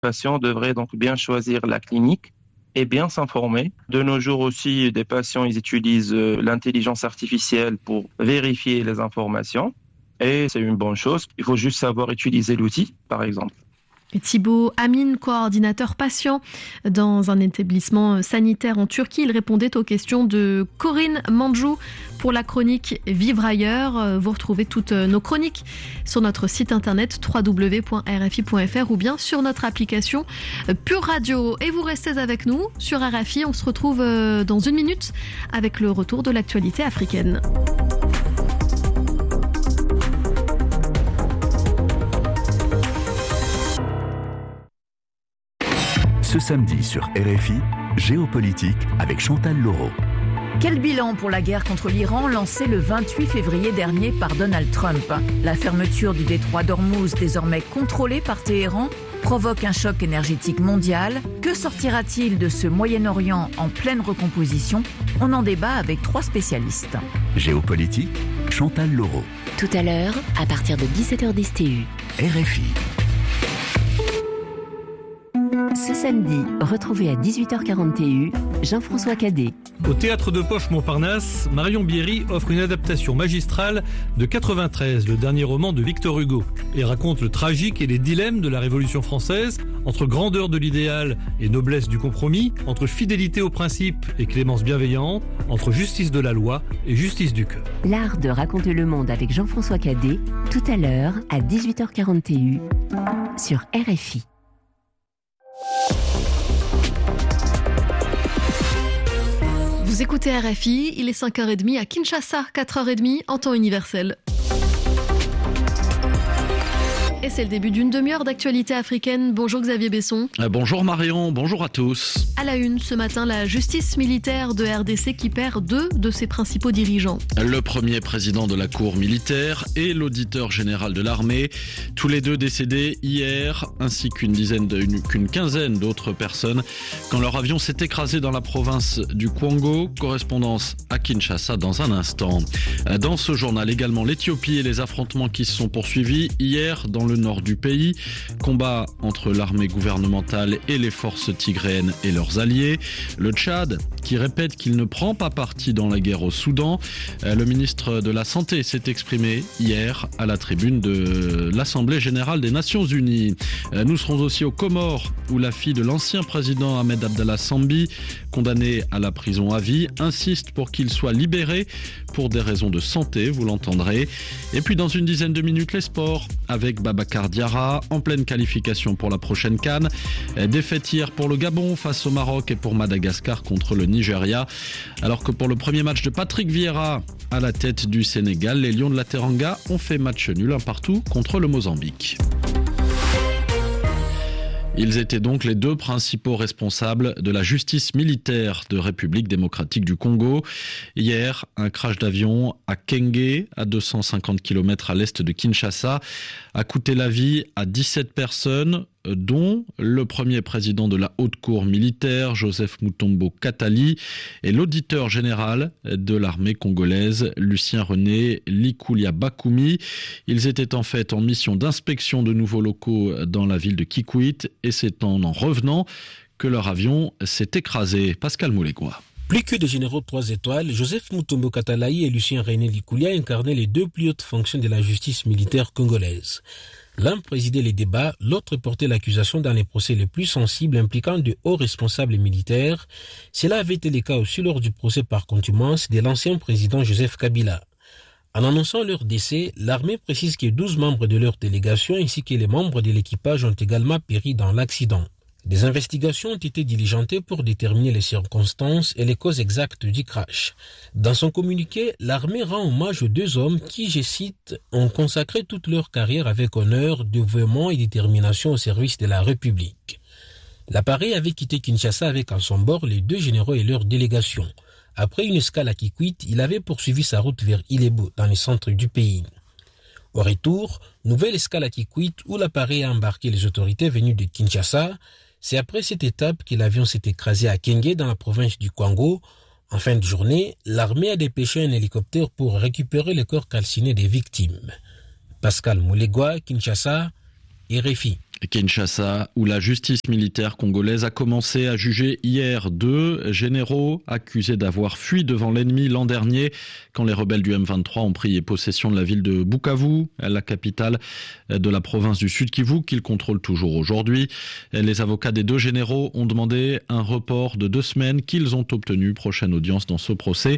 patient devrait donc bien choisir la clinique et bien s'informer. De nos jours aussi, des patients, ils utilisent l'intelligence artificielle pour vérifier les informations. Et c'est une bonne chose. Il faut juste savoir utiliser l'outil, par exemple. Thibaut Amin, coordinateur patient dans un établissement sanitaire en Turquie. Il répondait aux questions de Corinne Manjou pour la chronique Vivre ailleurs. Vous retrouvez toutes nos chroniques sur notre site internet www.rfi.fr ou bien sur notre application Pure Radio. Et vous restez avec nous sur RFI. On se retrouve dans 1 minute avec le retour de l'actualité africaine. Ce samedi sur RFI, Géopolitique avec Chantal Laureau. Quel bilan pour la guerre contre l'Iran lancée le 28 février dernier par Donald Trump ? La fermeture du détroit d'Ormuz, désormais contrôlé par Téhéran, provoque un choc énergétique mondial. Que sortira-t-il de ce Moyen-Orient en pleine recomposition ? On en débat avec 3 spécialistes. Géopolitique, Chantal Laureau. Tout à l'heure, à partir de 17h10 TU. RFI. Ce samedi, retrouvez à 18h40 TU Jean-François Cadet. Au Théâtre de Pof Montparnasse, Marion Bierry offre une adaptation magistrale de 93, le dernier roman de Victor Hugo, et raconte le tragique et les dilemmes de la Révolution française, entre grandeur de l'idéal et noblesse du compromis, entre fidélité aux principes et clémence bienveillante, entre justice de la loi et justice du cœur. L'art de raconter le monde avec Jean-François Cadet, tout à l'heure à 18h40 TU sur RFI. Vous écoutez RFI, il est 5h30 à Kinshasa, 4h30 en temps universel. Et c'est le début d'une demi-heure d'actualité africaine. Bonjour Xavier Besson. Bonjour Marion, bonjour à tous. À la une, ce matin, la justice militaire de RDC qui perd 2 de ses principaux dirigeants. Le premier président de la cour militaire et l'auditeur général de l'armée, tous les 2 décédés hier, ainsi qu'une quinzaine d'autres personnes, quand leur avion s'est écrasé dans la province du Kwango. Correspondance à Kinshasa dans un instant. Dans ce journal également, l'Éthiopie et les affrontements qui se sont poursuivis hier dans le nord du pays, combat entre l'armée gouvernementale et les forces tigréennes et leurs alliés. Le Tchad qui répète qu'il ne prend pas parti dans la guerre au Soudan. Le ministre de la Santé s'est exprimé hier à la tribune de l'Assemblée générale des Nations Unies. Nous serons aussi aux Comores où la fille de l'ancien président Ahmed Abdallah Sambi, condamné à la prison à vie, insiste pour qu'il soit libéré pour des raisons de santé, vous l'entendrez. Et puis dans une dizaine de minutes, les sports avec Babacar Diarra en pleine qualification pour la prochaine CAN. Défaite hier pour le Gabon face au Maroc et pour Madagascar contre le Nigeria. Alors que pour le premier match de Patrick Vieira à la tête du Sénégal, les Lions de la Teranga ont fait match nul 1-1 contre le Mozambique. Ils étaient donc les 2 principaux responsables de la justice militaire de République démocratique du Congo. Hier, un crash d'avion à Kenge, à 250 km à l'est de Kinshasa, a coûté la vie à 17 personnes, dont le premier président de la haute cour militaire, Joseph Mutombo Katali, et l'auditeur général de l'armée congolaise, Lucien René Likulia Bakumi. Ils étaient en fait en mission d'inspection de nouveaux locaux dans la ville de Kikwit, et c'est en revenant que leur avion s'est écrasé. Pascal Moulégois. Plus que des généraux 3 étoiles, Joseph Mutombo Katalayi et Lucien René Likulia incarnaient les 2 plus hautes fonctions de la justice militaire congolaise. L'un présidait les débats, l'autre portait l'accusation dans les procès les plus sensibles impliquant de hauts responsables militaires. Cela avait été le cas aussi lors du procès par contumace de l'ancien président Joseph Kabila. En annonçant leur décès, l'armée précise que 12 membres de leur délégation ainsi que les membres de l'équipage ont également péri dans l'accident. Des investigations ont été diligentées pour déterminer les circonstances et les causes exactes du crash. Dans son communiqué, l'armée rend hommage aux 2 hommes qui, je cite, ont consacré toute leur carrière avec honneur, dévouement et détermination au service de la République. L'appareil avait quitté Kinshasa avec en son bord les 2 généraux et leur délégation. Après une escale à Kikwit, il avait poursuivi sa route vers Ilebo, dans le centre du pays. Au retour, nouvelle escale à Kikwit où l'appareil a embarqué les autorités venues de Kinshasa. C'est après cette étape que l'avion s'est écrasé à Kenge dans la province du Kwango. En fin de journée, l'armée a dépêché un hélicoptère pour récupérer les corps calcinés des victimes. Pascal Moulégois, Kinshasa, RFI. Kinshasa, où la justice militaire congolaise a commencé à juger hier 2 généraux accusés d'avoir fui devant l'ennemi l'an dernier quand les rebelles du M23 ont pris possession de la ville de Bukavu, la capitale de la province du Sud Kivu, qu'ils contrôlent toujours aujourd'hui. Les avocats des 2 généraux ont demandé un report de 2 semaines qu'ils ont obtenu. Prochaine audience dans ce procès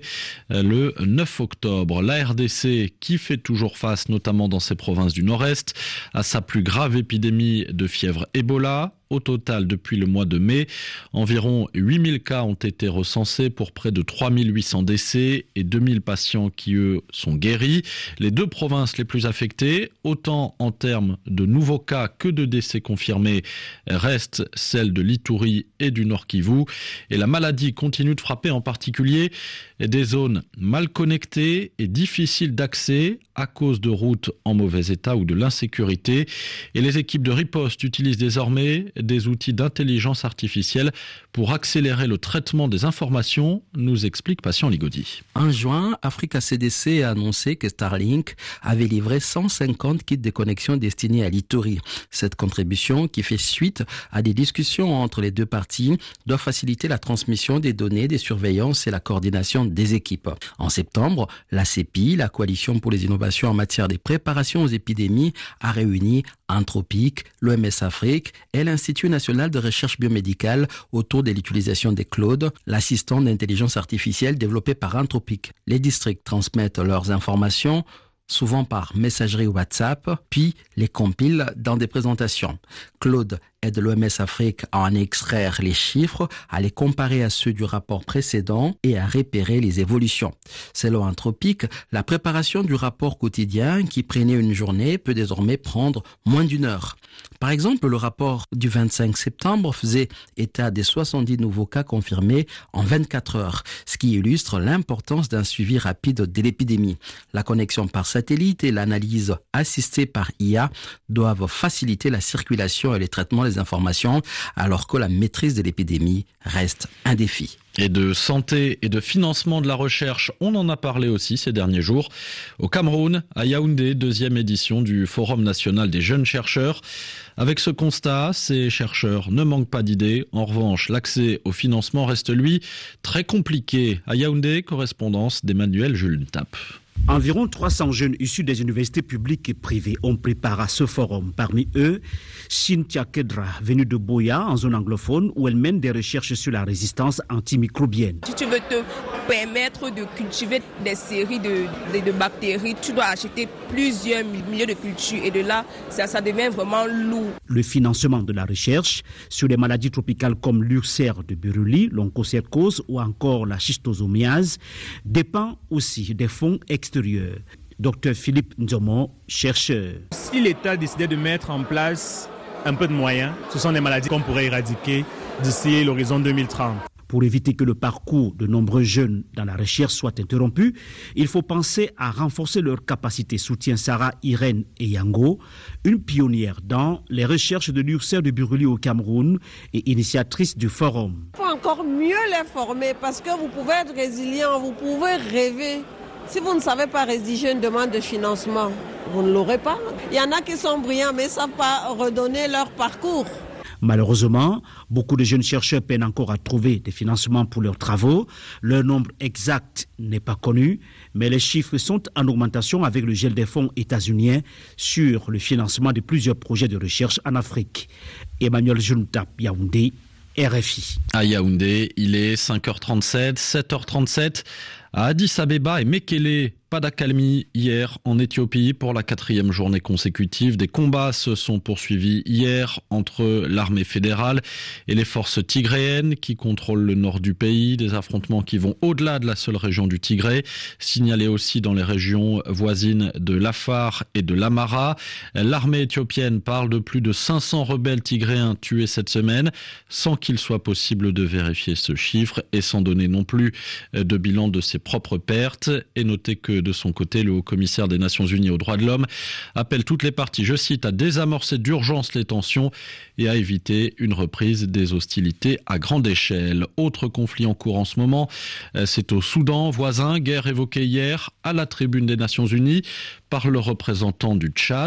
le 9 octobre. La RDC qui fait toujours face, notamment dans ses provinces du Nord-Est, à sa plus grave épidémie de fièvre Ebola. Au total, depuis le mois de mai, environ 8000 cas ont été recensés pour près de 3800 décès et 2000 patients qui, eux, sont guéris. Les 2 provinces les plus affectées, autant en termes de nouveaux cas que de décès confirmés, restent celles de l'Ituri et du Nord Kivu. Et la maladie continue de frapper en particulier des zones mal connectées et difficiles d'accès à cause de routes en mauvais état ou de l'insécurité. Et les équipes de riposte utilisent désormais des outils d'intelligence artificielle pour accélérer le traitement des informations, nous explique Patient Ligodi. En juin, Africa CDC a annoncé que Starlink avait livré 150 kits de connexion destinés à l'Ituri. Cette contribution, qui fait suite à des discussions entre les 2 parties, doit faciliter la transmission des données de surveillance et la coordination des équipes. En septembre, la CEPI, la Coalition pour les innovations en matière de préparation aux épidémies, a réuni Anthropic, l'OMS Afrique et l'Institut national de recherche biomédicale autour de l'utilisation des Claude, l'assistant d'intelligence artificielle développé par Anthropic. Les districts transmettent leurs informations, souvent par messagerie WhatsApp, puis les compilent dans des présentations. Claude aide l'OMS Afrique à en extraire les chiffres, à les comparer à ceux du rapport précédent et à repérer les évolutions. Selon Anthropic, la préparation du rapport quotidien qui prenait une journée peut désormais prendre moins d'1 heure. Par exemple, le rapport du 25 septembre faisait état des 70 nouveaux cas confirmés en 24 heures, ce qui illustre l'importance d'un suivi rapide de l'épidémie. La connexion par satellite et l'analyse assistée par IA doivent faciliter la circulation et le traitement des informations, alors que la maîtrise de l'épidémie reste un défi. Et de santé et de financement de la recherche, on en a parlé aussi ces derniers jours. Au Cameroun, à Yaoundé, 2e édition du Forum national des jeunes chercheurs. Avec ce constat, ces chercheurs ne manquent pas d'idées. En revanche, l'accès au financement reste, lui, très compliqué. À Yaoundé, correspondance d'Emmanuel Jules Tape. Environ 300 jeunes issus des universités publiques et privées ont pris part à ce forum. Parmi eux, Cynthia Kedra, venue de Boya, en zone anglophone, où elle mène des recherches sur la résistance antimicrobienne. Si tu veux te permettre de cultiver des séries de bactéries, tu dois acheter plusieurs milliers de cultures et de là, ça devient vraiment lourd. Le financement de la recherche sur les maladies tropicales comme l'ulcère de Buruli, l'onchocercose ou encore la schistosomiase dépend aussi des fonds extérieurs. Dr Philippe Nzomo, chercheur. Si l'État décidait de mettre en place un peu de moyens, ce sont des maladies qu'on pourrait éradiquer d'ici l'horizon 2030. Pour éviter que le parcours de nombreux jeunes dans la recherche soit interrompu, il faut penser à renforcer leurs capacités, soutient Sarah Irène Eyango, une pionnière dans les recherches de l'ulcère de Buruli au Cameroun et initiatrice du forum. Il faut encore mieux les former parce que vous pouvez être résilient, vous pouvez rêver. Si vous ne savez pas rédiger une demande de financement, vous ne l'aurez pas. Il y en a qui sont brillants mais ne savent pas redonner leur parcours. Malheureusement, beaucoup de jeunes chercheurs peinent encore à trouver des financements pour leurs travaux. Leur nombre exact n'est pas connu, mais les chiffres sont en augmentation avec le gel des fonds états-uniens sur le financement de plusieurs projets de recherche en Afrique. Emmanuel Juntap, Yaoundé, RFI. À Yaoundé, il est 5h37, 7h37. À Addis Abeba et Mekele, pas d'accalmie hier en Éthiopie pour la 4e journée consécutive. Des combats se sont poursuivis hier entre l'armée fédérale et les forces tigréennes qui contrôlent le nord du pays. Des affrontements qui vont au-delà de la seule région du Tigré, signalés aussi dans les régions voisines de l'Afar et de l'Amara. L'armée éthiopienne parle de plus de 500 rebelles tigréens tués cette semaine, sans qu'il soit possible de vérifier ce chiffre et sans donner non plus de bilan de ses propres pertes. Et notez que de son côté, le haut-commissaire des Nations Unies aux droits de l'homme appelle toutes les parties, je cite, à désamorcer d'urgence les tensions et à éviter une reprise des hostilités à grande échelle. Autre conflit en cours en ce moment, c'est au Soudan voisin, guerre évoquée hier à la tribune des Nations Unies par le représentant du Tchad.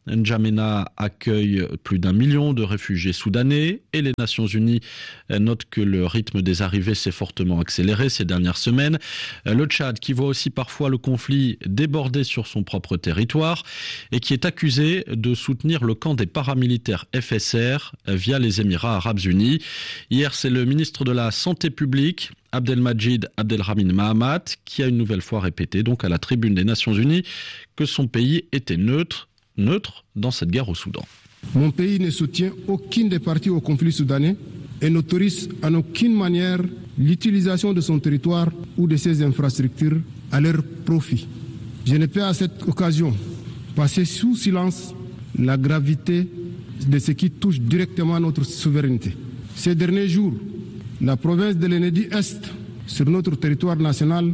N'Djamena accueille plus d'1 million de réfugiés soudanais et les Nations Unies notent que le rythme des arrivées s'est fortement accéléré ces dernières semaines. Le Tchad, qui voit aussi parfois le conflit déborder sur son propre territoire et qui est accusé de soutenir le camp des paramilitaires FSR via les Émirats Arabes Unis. Hier, c'est le ministre de la Santé publique, Abdelmajid Abdelrahman Mahamat, qui a une nouvelle fois répété donc à la tribune des Nations Unies que son pays était neutre dans cette guerre au Soudan. Mon pays ne soutient aucune des parties au conflit soudanais et n'autorise en aucune manière l'utilisation de son territoire ou de ses infrastructures à leur profit. Je ne peux à cette occasion passer sous silence la gravité de ce qui touche directement notre souveraineté. Ces derniers jours, la province de l'Ennedi-Est, sur notre territoire national,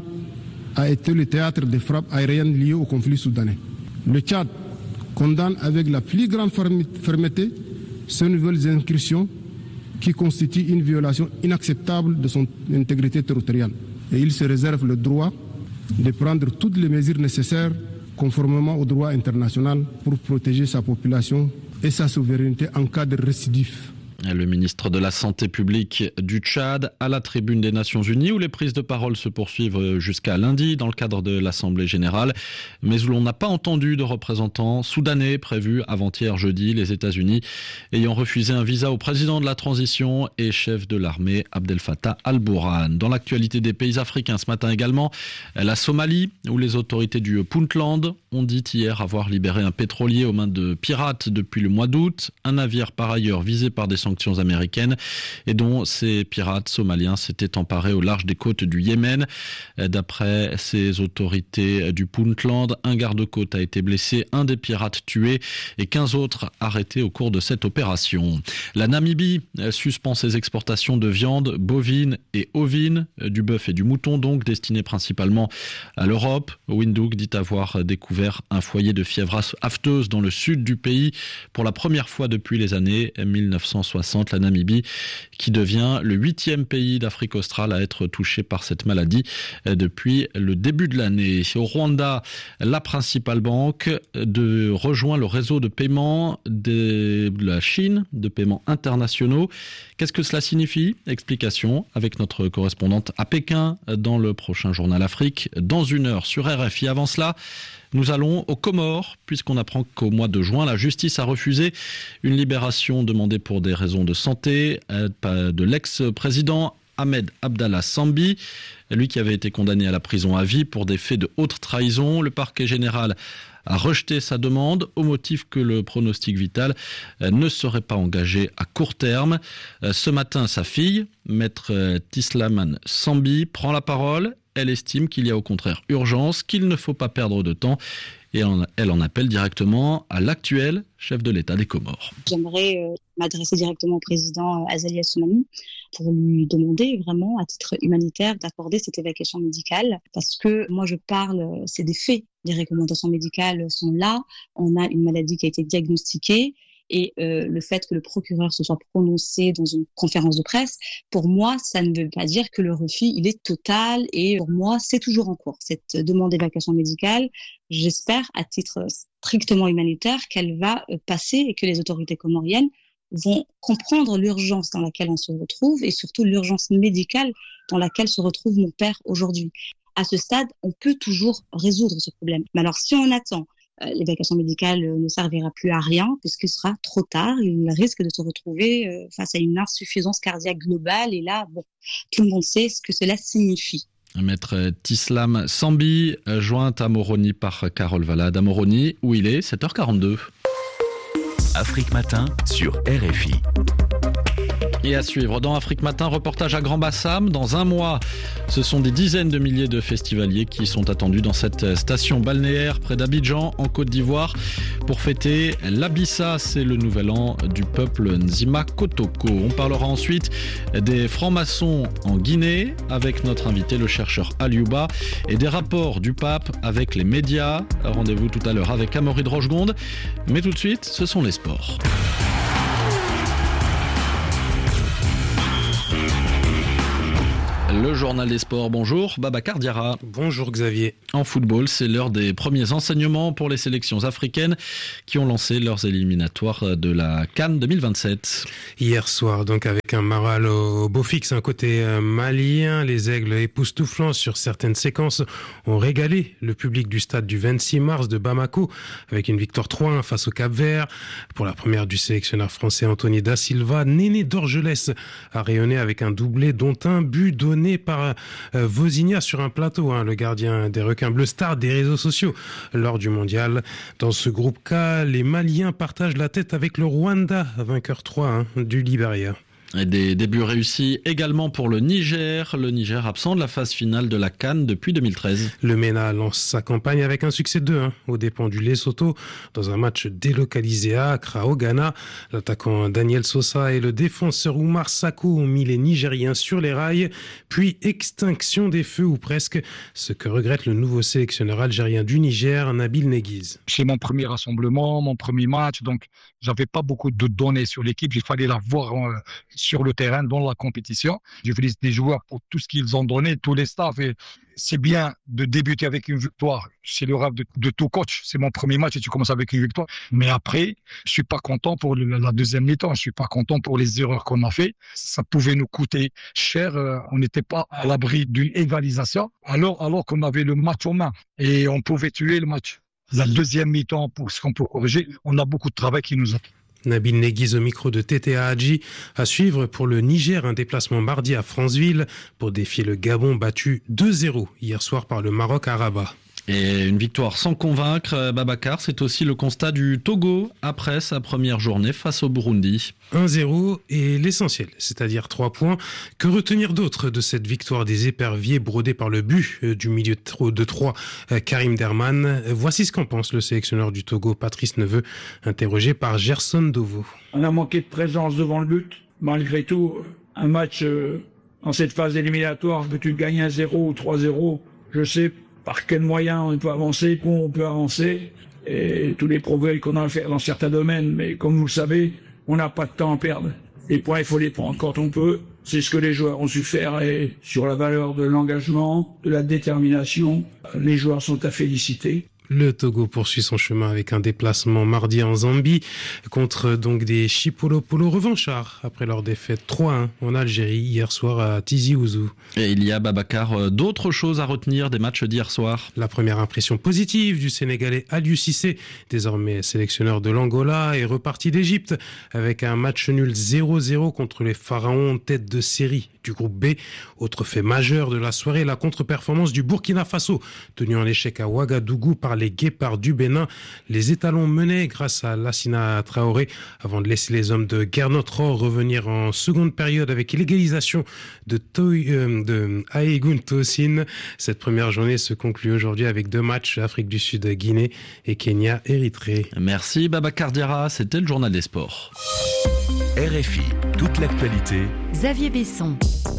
a été le théâtre des frappes aériennes liées au conflit soudanais. Le Tchad condamne avec la plus grande fermeté ces nouvelles incursions qui constituent une violation inacceptable de son intégrité territoriale. Et il se réserve le droit de prendre toutes les mesures nécessaires conformément au droit international pour protéger sa population et sa souveraineté en cas de récidive. Le ministre de la Santé publique du Tchad à la tribune des Nations Unies où les prises de parole se poursuivent jusqu'à lundi dans le cadre de l'Assemblée générale, mais où l'on n'a pas entendu de représentants soudanais prévus avant-hier jeudi, les États-Unis ayant refusé un visa au président de la transition et chef de l'armée Abdel Fattah al-Burhan. Dans l'actualité des pays africains ce matin également, la Somalie où les autorités du Puntland ont dit hier avoir libéré un pétrolier aux mains de pirates depuis le mois d'août, un navire par ailleurs visé par des sanctions américaines et dont ces pirates somaliens s'étaient emparés au large des côtes du Yémen. D'après ces autorités du Puntland, un garde-côte a été blessé, un des pirates tué et 15 autres arrêtés au cours de cette opération. La Namibie suspend ses exportations de viande bovine et ovine, du bœuf et du mouton donc, destinées principalement à l'Europe. Windhoek dit avoir découvert un foyer de fièvre afteuse dans le sud du pays pour la première fois depuis les années 1960. La Namibie qui devient le 8e pays d'Afrique australe à être touché par cette maladie depuis le début de l'année. Au Rwanda, la principale banque rejoint le réseau de paiement de la Chine, de paiements internationaux. Qu'est-ce que cela signifie ? Explication avec notre correspondante à Pékin dans le prochain journal Afrique dans 1 heure sur RFI. Avant cela, nous allons aux Comores, puisqu'on apprend qu'au mois de juin, la justice a refusé une libération demandée pour des raisons de santé de l'ex-président Ahmed Abdallah Sambi, lui qui avait été condamné à la prison à vie pour des faits de haute trahison. Le parquet général a rejeté sa demande au motif que le pronostic vital ne serait pas engagé à court terme. Ce matin, sa fille, maître Tislaman Sambi, prend la parole. Elle estime qu'il y a au contraire urgence, qu'il ne faut pas perdre de temps et elle en appelle directement à l'actuel chef de l'État des Comores. J'aimerais m'adresser directement au président Azali Assoumani pour lui demander vraiment à titre humanitaire d'accorder cette évacuation médicale parce que moi je parle, c'est des faits, les recommandations médicales sont là, on a une maladie qui a été diagnostiquée. Et le fait que le procureur se soit prononcé dans une conférence de presse, pour moi, ça ne veut pas dire que le refus, il est total. Et pour moi, c'est toujours en cours. Cette demande d'évacuation médicale, j'espère, à titre strictement humanitaire, qu'elle va passer et que les autorités comoriennes vont comprendre l'urgence dans laquelle on se retrouve et surtout l'urgence médicale dans laquelle se retrouve mon père aujourd'hui. À ce stade, on peut toujours résoudre ce problème. Mais alors, si on attend, l'évacuation médicale ne servira plus à rien puisqu'il sera trop tard. Il risque de se retrouver face à une insuffisance cardiaque globale. Et là, bon, tout le monde sait ce que cela signifie. Maître Tislam Sambi, jointe à Moroni par Carole Valade. À Moroni, où il est, 7h42. Afrique Matin sur RFI. Et à suivre dans Afrique Matin, reportage à Grand Bassam. Dans un mois, ce sont des dizaines de milliers de festivaliers qui sont attendus dans cette station balnéaire près d'Abidjan, en Côte d'Ivoire, pour fêter l'Abissa, c'est le nouvel an du peuple Nzima Kotoko. On parlera ensuite des francs-maçons en Guinée avec notre invité, le chercheur Aliouba, et des rapports du pape avec les médias. Rendez-vous tout à l'heure avec Amaury de Rochegonde. Mais tout de suite, ce sont les sports. Le Le journal des sports, bonjour Babacar Diarra. Bonjour Xavier. En football, c'est l'heure des premiers enseignements pour les sélections africaines qui ont lancé leurs éliminatoires de la CAN 2027. Hier soir, donc avec un moral au beau fixe, un côté malien, les aigles époustouflants sur certaines séquences ont régalé le public du stade du 26 mars de Bamako avec une victoire 3-1 face au Cap-Vert. Pour la première du sélectionneur français Anthony Da Silva, Néné Dorgelès a rayonné avec un doublé dont un but donné par Vozinha sur un plateau, le gardien des requins bleus, star des réseaux sociaux lors du mondial. Dans ce groupe K, les Maliens partagent la tête avec le Rwanda, vainqueur 3-1 du Libéria. Et des débuts réussis également pour le Niger absent de la phase finale de la CAN depuis 2013. Le MENA lance sa campagne avec un succès 2-1 aux dépens du Lesotho dans un match délocalisé à Accra au Ghana. L'attaquant Daniel Sosa et le défenseur Oumar Sako ont mis les Nigériens sur les rails, puis extinction des feux ou presque, ce que regrette le nouveau sélectionneur algérien du Niger, Nabil Neguiz. C'est mon premier rassemblement, mon premier match, donc j'avais pas beaucoup de données sur l'équipe, il fallait la voir sur le terrain, dans la compétition. Je félicite les joueurs pour tout ce qu'ils ont donné, tous les staffs. Et c'est bien de débuter avec une victoire. C'est le rêve de tout coach. C'est mon premier match et tu commences avec une victoire. Mais après, je suis pas content pour la deuxième mi-temps. Je suis pas content pour les erreurs qu'on a fait. Ça pouvait nous coûter cher. On n'était pas à l'abri d'une égalisation. Alors qu'on avait le match en main et on pouvait tuer le match. La deuxième mi-temps, pour ce qu'on peut corriger, on a beaucoup de travail qui nous attend. Nabil Neguiz au micro de TTA Hadji. À suivre pour le Niger, un déplacement mardi à Franceville pour défier le Gabon battu 2-0 hier soir par le Maroc à Rabat. Et une victoire sans convaincre, Babacar, c'est aussi le constat du Togo après sa première journée face au Burundi. 1-0 est l'essentiel, c'est-à-dire 3 points. Que retenir d'autre de cette victoire des éperviers brodée par le but du milieu de 3, Karim Derman? Voici ce qu'en pense le sélectionneur du Togo, Patrice Neveu, interrogé par Gerson Dovo. On a manqué de présence devant le but. Malgré tout, un match dans cette phase éliminatoire, que tu gagnes 1-0 ou 3-0, je sais par quels moyens on peut avancer, comment on peut avancer, et tous les progrès qu'on a à faire dans certains domaines. Mais comme vous le savez, on n'a pas de temps à perdre. Les points, il faut les prendre quand on peut. C'est ce que les joueurs ont su faire, et sur la valeur de l'engagement, de la détermination, les joueurs sont à féliciter. Le Togo poursuit son chemin avec un déplacement mardi en Zambie contre donc des Chipolopolo revanchards après leur défaite 3-1 en Algérie hier soir à Tizi Ouzou. Et il y a, Babacar, d'autres choses à retenir des matchs d'hier soir. La première impression positive du Sénégalais Aliou Cissé, désormais sélectionneur de l'Angola, est reparti d'Égypte avec un match nul 0-0 contre les Pharaons tête de série du groupe B. Autre fait majeur de la soirée, la contre-performance du Burkina Faso, tenu en échec à Ouagadougou par les Guépards du Bénin. Les étalons menaient grâce à Lassina Traoré avant de laisser les hommes de Gernot Rohr revenir en seconde période avec l'égalisation de Aïgoun Tosin. Cette première journée se conclut aujourd'hui avec 2 matchs, Afrique du Sud, Guinée et Kenya, Érythrée. Merci Babacar Diarra, c'était le journal des sports. RFI, toute l'actualité. Xavier Besson.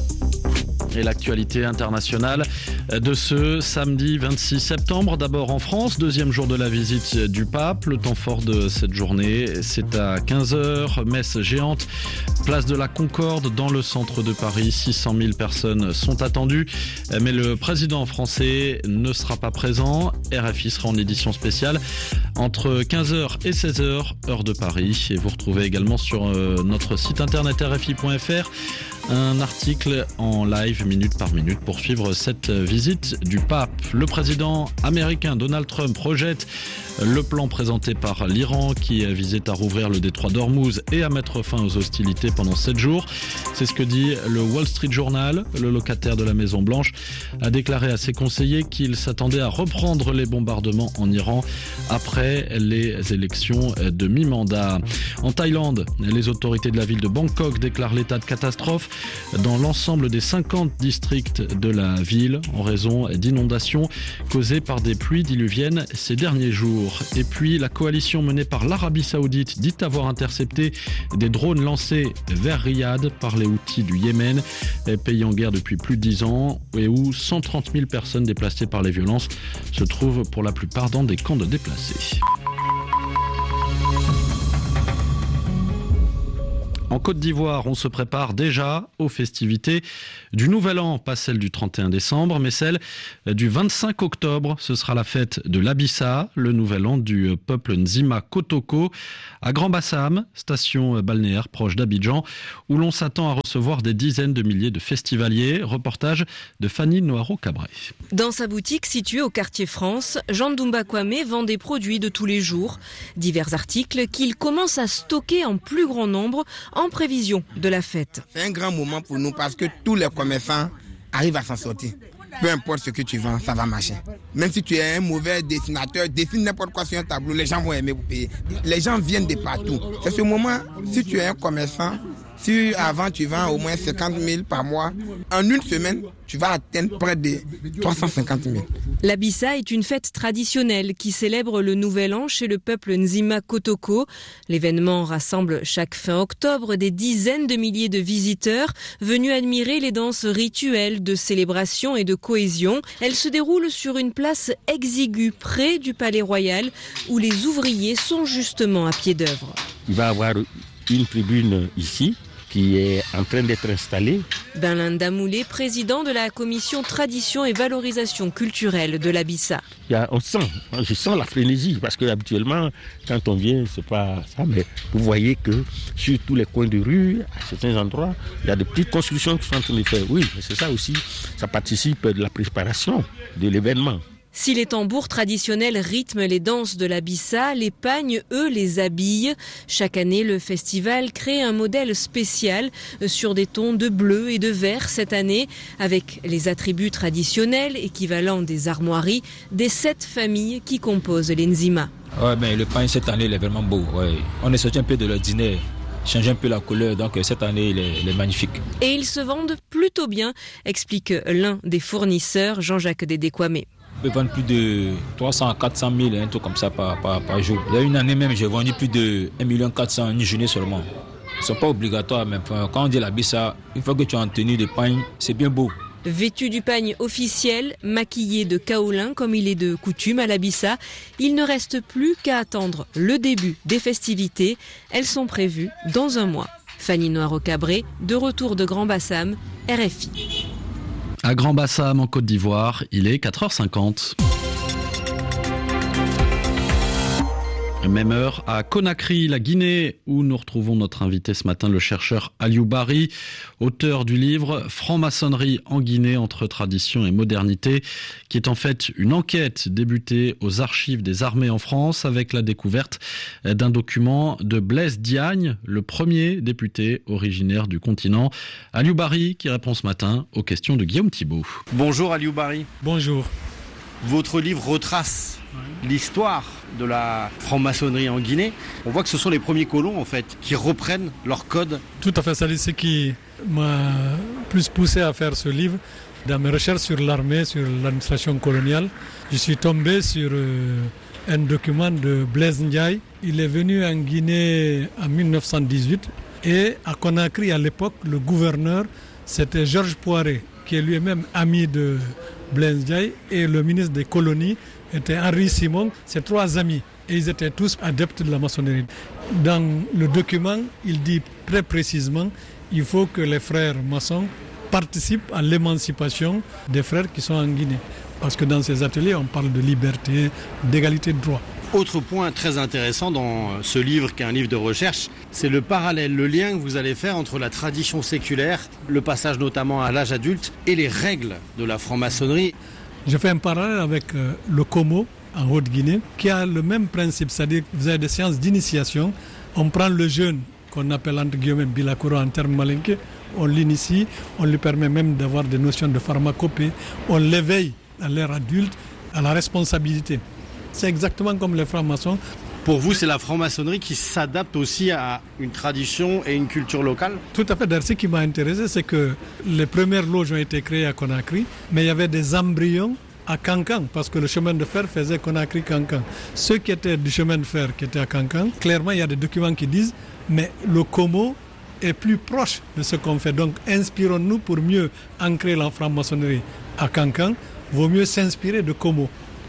Et l'actualité internationale de ce samedi 26 septembre. D'abord en France, deuxième jour de la visite du pape. Le temps fort de cette journée, c'est à 15h, messe géante, place de la Concorde dans le centre de Paris. 600 000 personnes sont attendues, mais le président français ne sera pas présent. RFI sera en édition spéciale entre 15h et 16h, heure de Paris. Et vous retrouvez également sur notre site internet rfi.fr un article en live minute par minute pour suivre cette visite du pape. Le président américain Donald Trump projette le plan présenté par l'Iran qui visait à rouvrir le détroit d'Ormuz et à mettre fin aux hostilités pendant 7 jours. C'est ce que dit le Wall Street Journal. Le locataire de la Maison Blanche a déclaré à ses conseillers qu'il s'attendait à reprendre les bombardements en Iran après les élections de mi-mandat. En Thaïlande, les autorités de la ville de Bangkok déclarent l'état de catastrophe dans l'ensemble des 50 districts de la ville en raison d'inondations causées par des pluies diluviennes ces derniers jours. Et puis la coalition menée par l'Arabie Saoudite dit avoir intercepté des drones lancés vers Riyad par les Houthis du Yémen, pays en guerre depuis plus de 10 ans et où 130 000 personnes déplacées par les violences se trouvent pour la plupart dans des camps de déplacés. En Côte d'Ivoire, on se prépare déjà aux festivités du Nouvel An, pas celle du 31 décembre, mais celle du 25 octobre. Ce sera la fête de l'Abissa, le Nouvel An du peuple Nzima Kotoko, à Grand-Bassam, station balnéaire proche d'Abidjan, où l'on s'attend à recevoir des dizaines de milliers de festivaliers. Reportage de Fanny Noiro-Cabré. Dans sa boutique située au quartier France, Jean Ndoumba Kwame vend des produits de tous les jours. Divers articles qu'il commence à stocker en plus grand nombre en prévision de la fête. C'est un grand moment pour nous parce que tous les commerçants arrivent à s'en sortir. Peu importe ce que tu vends, ça va marcher. Même si tu es un mauvais dessinateur, dessine n'importe quoi sur un tableau, les gens vont aimer vous payer. Les gens viennent de partout. C'est ce moment, si tu es un commerçant, si avant tu vends au moins 50 000 par mois, en une semaine, tu vas atteindre près de 350 000. L'Abissa est une fête traditionnelle qui célèbre le Nouvel An chez le peuple Nzima Kotoko. L'événement rassemble chaque fin octobre des dizaines de milliers de visiteurs venus admirer les danses rituelles de célébration et de cohésion. Elles se déroulent sur une place exiguë près du Palais Royal où les ouvriers sont justement à pied d'œuvre. Il va y avoir une tribune ici qui est en train d'être installée. Benlin Damoulé, président de la commission tradition et valorisation culturelle de l'Abissa. Je sens la frénésie parce que habituellement, quand on vient, c'est pas ça, mais vous voyez que sur tous les coins de rue, à certains endroits, il y a des petites constructions qui sont en train de faire. Oui, mais c'est ça aussi, ça participe de la préparation de l'événement. Si les tambours traditionnels rythment les danses de l'Abissa, les pagnes, eux, les habillent. Chaque année, le festival crée un modèle spécial sur des tons de bleu et de vert cette année, avec les attributs traditionnels équivalents des armoiries des 7 familles qui composent les Nzima. Ouais, mais le pagne cette année, il est vraiment beau. Ouais. On est sorti un peu de l'ordinaire, changer un peu la couleur, donc cette année, il est magnifique. Et ils se vendent plutôt bien, explique l'un des fournisseurs, Jean-Jacques Dédé-Kwame. On peut vendre plus de 300 à 400 000, un truc comme ça par jour. Il y a une année même, j'ai vendu plus de 1 400 000 une journée seulement. Ils ne sont pas obligatoires, mais quand on dit l'Abissa, une fois que tu es en tenue de pagne, c'est bien beau. Vêtu du pagne officiel, maquillé de kaolin comme il est de coutume à l'Abissa, il ne reste plus qu'à attendre le début des festivités. Elles sont prévues dans un mois. Fanny Noiro-Cabré, de retour de Grand-Bassam, RFI. À Grand-Bassam, en Côte d'Ivoire, il est 4h50. Même heure à Conakry, la Guinée, où nous retrouvons notre invité ce matin, le chercheur Aliou Bari, auteur du livre « Franc-maçonnerie en Guinée entre tradition et modernité », qui est en fait une enquête débutée aux archives des armées en France avec la découverte d'un document de Blaise Diagne, le premier député originaire du continent. Aliou Bari qui répond ce matin aux questions de Guillaume Thibault. Bonjour Aliou Bari. Bonjour. Votre livre retrace l'histoire de la franc-maçonnerie en Guinée. On voit que ce sont les premiers colons en fait qui reprennent leur code. Tout à fait, c'est ce qui m'a plus poussé à faire ce livre. Dans mes recherches sur l'armée, sur l'administration coloniale, je suis tombé sur un document de Blaise Ndiaye. Il est venu en Guinée en 1918 et à Conakry à l'époque, le gouverneur c'était Georges Poiré, qui est lui-même ami de Blaise Ndiaye, et le ministre des colonies était Henri Simon, ces 3 amis. Et ils étaient tous adeptes de la maçonnerie. Dans le document, il dit très précisément qu'il faut que les frères maçons participent à l'émancipation des frères qui sont en Guinée. Parce que dans ces ateliers, on parle de liberté, d'égalité de droit. Autre point très intéressant dans ce livre, qui est un livre de recherche, c'est le parallèle, le lien que vous allez faire entre la tradition séculaire, le passage notamment à l'âge adulte, et les règles de la franc-maçonnerie. Je fais un parallèle avec le Como, en Haute-Guinée, qui a le même principe, c'est-à-dire que vous avez des séances d'initiation. On prend le jeune, qu'on appelle entre guillemets Bilakuro en termes malinqués, on l'initie, on lui permet même d'avoir des notions de pharmacopée, on l'éveille à l'ère adulte, à la responsabilité. C'est exactement comme les francs-maçons. Pour vous, c'est la franc-maçonnerie qui s'adapte aussi à une tradition et une culture locale ? Tout à fait. D'ailleurs, ce qui m'a intéressé, c'est que les premières loges ont été créées à Conakry, mais il y avait des embryons à Kankan, parce que le chemin de fer faisait Conakry-Kankan. Ceux qui étaient du chemin de fer, qui étaient à Kankan, clairement, il y a des documents qui disent, mais le Como est plus proche de ce qu'on fait. Donc, inspirons-nous pour mieux ancrer la franc-maçonnerie à Kankan. Vaut mieux s'inspirer de Como.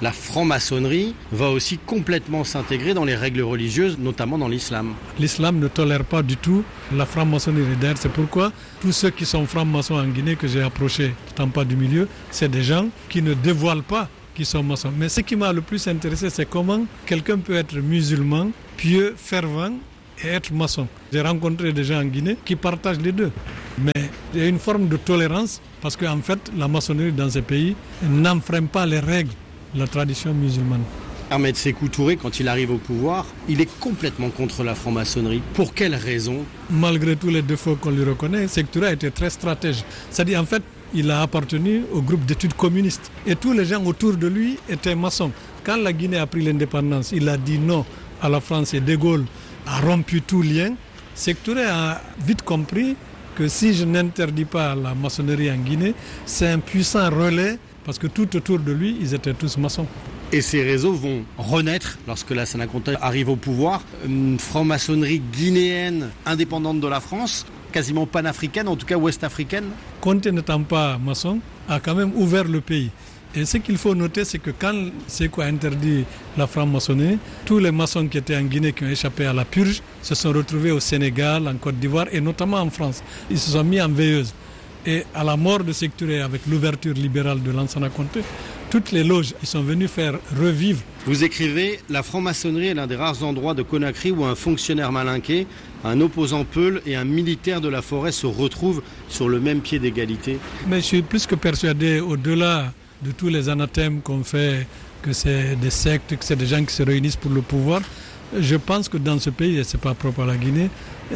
la franc-maçonnerie va aussi complètement s'intégrer dans les règles religieuses, notamment dans l'islam. L'islam ne tolère pas du tout la franc-maçonnerie. D'ailleurs, c'est pourquoi tous ceux qui sont francs-maçons en Guinée que j'ai approchés, n'étant pas du milieu, c'est des gens qui ne dévoilent pas qu'ils sont maçons. Mais ce qui m'a le plus intéressé, c'est comment quelqu'un peut être musulman, pieux, fervent et être maçon. J'ai rencontré des gens en Guinée qui partagent les deux. Mais il y a une forme de tolérance parce qu'en fait, la maçonnerie dans ces pays n'enfreint pas les règles de la tradition musulmane. Ahmed Sékou Touré, quand il arrive au pouvoir, il est complètement contre la franc-maçonnerie. Pour quelles raisons ? Malgré tous les défauts qu'on lui reconnaît, Sékou Touré a été très stratège. C'est-à-dire, en fait, il a appartenu au groupe d'études communistes. Et tous les gens autour de lui étaient maçons. Quand la Guinée a pris l'indépendance, il a dit non à la France et De Gaulle a rompu tout lien. Sékou Touré a vite compris que si je n'interdis pas la maçonnerie en Guinée, c'est un puissant relais parce que tout autour de lui, ils étaient tous maçons. Et ces réseaux vont renaître lorsque Lassana Conté arrive au pouvoir. Une franc-maçonnerie guinéenne indépendante de la France, quasiment panafricaine, en tout cas ouest-africaine. Conté n'étant pas maçon, a quand même ouvert le pays. Et ce qu'il faut noter, c'est que quand Sékou a interdit la franc-maçonnerie, tous les maçons qui étaient en Guinée, qui ont échappé à la purge, se sont retrouvés au Sénégal, en Côte d'Ivoire et notamment en France. Ils se sont mis en veilleuse. Et à la mort de Sékou Touré, avec l'ouverture libérale de Lansana Conté, toutes les loges ils sont venus faire revivre. Vous écrivez « La franc-maçonnerie est l'un des rares endroits de Conakry où un fonctionnaire malinqué, un opposant peul et un militaire de la forêt se retrouvent sur le même pied d'égalité. » Mais je suis plus que persuadé, au-delà de tous les anathèmes qu'on fait, que c'est des sectes, que c'est des gens qui se réunissent pour le pouvoir, je pense que dans ce pays, et ce n'est pas propre à la Guinée,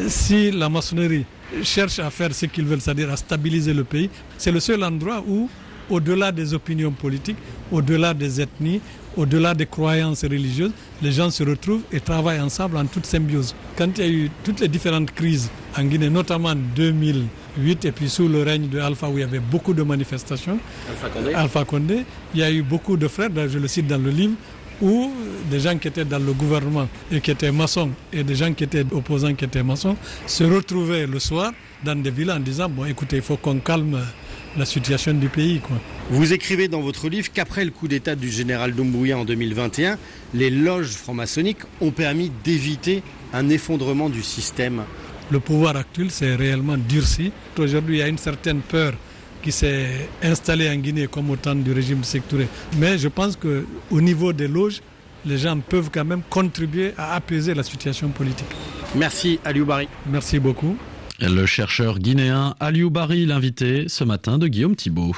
si la maçonnerie cherche à faire ce qu'ils veulent, c'est-à-dire à stabiliser le pays, c'est le seul endroit où, au-delà des opinions politiques, au-delà des ethnies, au-delà des croyances religieuses, les gens se retrouvent et travaillent ensemble en toute symbiose. Quand il y a eu toutes les différentes crises en Guinée, notamment en 2008 et puis sous le règne de Alpha où il y avait beaucoup de manifestations, Alpha Condé, il y a eu beaucoup de frères, je le cite dans le livre, où des gens qui étaient dans le gouvernement et qui étaient maçons et des gens qui étaient opposants qui étaient maçons se retrouvaient le soir dans des villas en disant « Bon, écoutez, il faut qu'on calme la situation du pays. » Vous écrivez dans votre livre qu'après le coup d'État du général Doumbouya en 2021, les loges franc-maçonniques ont permis d'éviter un effondrement du système. Le pouvoir actuel s'est réellement durci. Aujourd'hui, il y a une certaine peur qui s'est installée en Guinée comme au temps du régime de Sékou Touré. Mais je pense qu'au niveau des loges, les gens peuvent quand même contribuer à apaiser la situation politique. Merci Aliou Bari. Merci beaucoup. Le chercheur guinéen Aliou Bari, l'invité ce matin de Guillaume Thibault.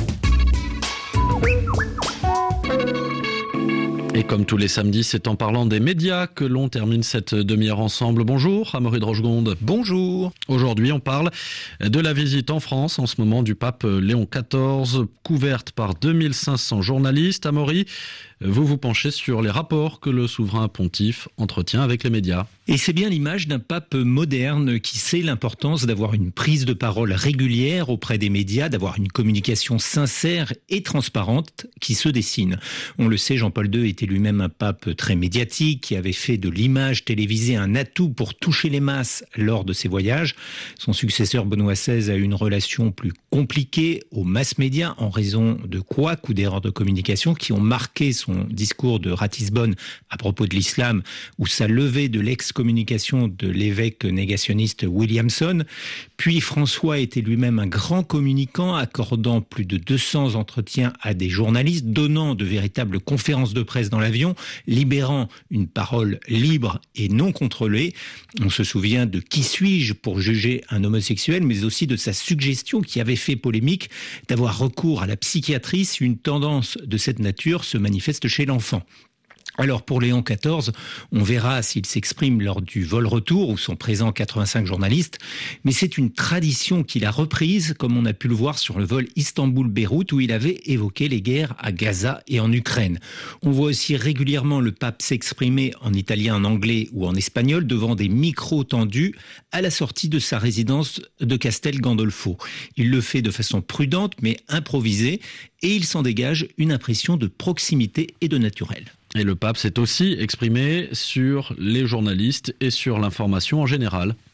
Et comme tous les samedis, c'est en parlant des médias que l'on termine cette demi-heure ensemble. Bonjour, Amaury de Rochegonde. Bonjour. Aujourd'hui, on parle de la visite en France, en ce moment, du pape Léon XIV, couverte par 2500 journalistes. Amaury, vous vous penchez sur les rapports que le souverain pontife entretient avec les médias. Et c'est bien l'image d'un pape moderne qui sait l'importance d'avoir une prise de parole régulière auprès des médias, d'avoir une communication sincère et transparente qui se dessine. On le sait, Jean-Paul II était lui-même un pape très médiatique qui avait fait de l'image télévisée un atout pour toucher les masses lors de ses voyages. Son successeur Benoît XVI a eu une relation plus compliquée aux masses médias en raison de couacs ou d'erreurs de communication qui ont marqué son discours de Ratisbonne à propos de l'islam ou sa levée de l'excommunication de l'évêque négationniste Williamson. Puis François était lui-même un grand communicant, accordant plus de 200 entretiens à des journalistes, donnant de véritables conférences de presse dans l'avion, libérant une parole libre et non contrôlée. On se souvient de Qui suis-je pour juger un homosexuel, mais aussi de sa suggestion qui avait fait polémique d'avoir recours à la psychiatrie si une tendance de cette nature se manifeste chez l'enfant. Alors pour Léon XIV, on verra s'il s'exprime lors du vol-retour où sont présents 85 journalistes, mais c'est une tradition qu'il a reprise comme on a pu le voir sur le vol Istanbul-Beyrouth où il avait évoqué les guerres à Gaza et en Ukraine. On voit aussi régulièrement le pape s'exprimer en italien, en anglais ou en espagnol devant des micros tendus à la sortie de sa résidence de Castel Gandolfo. Il le fait de façon prudente mais improvisée et il s'en dégage une impression de proximité et de naturel. Et le pape s'est aussi exprimé sur les journalistes et sur l'information en général.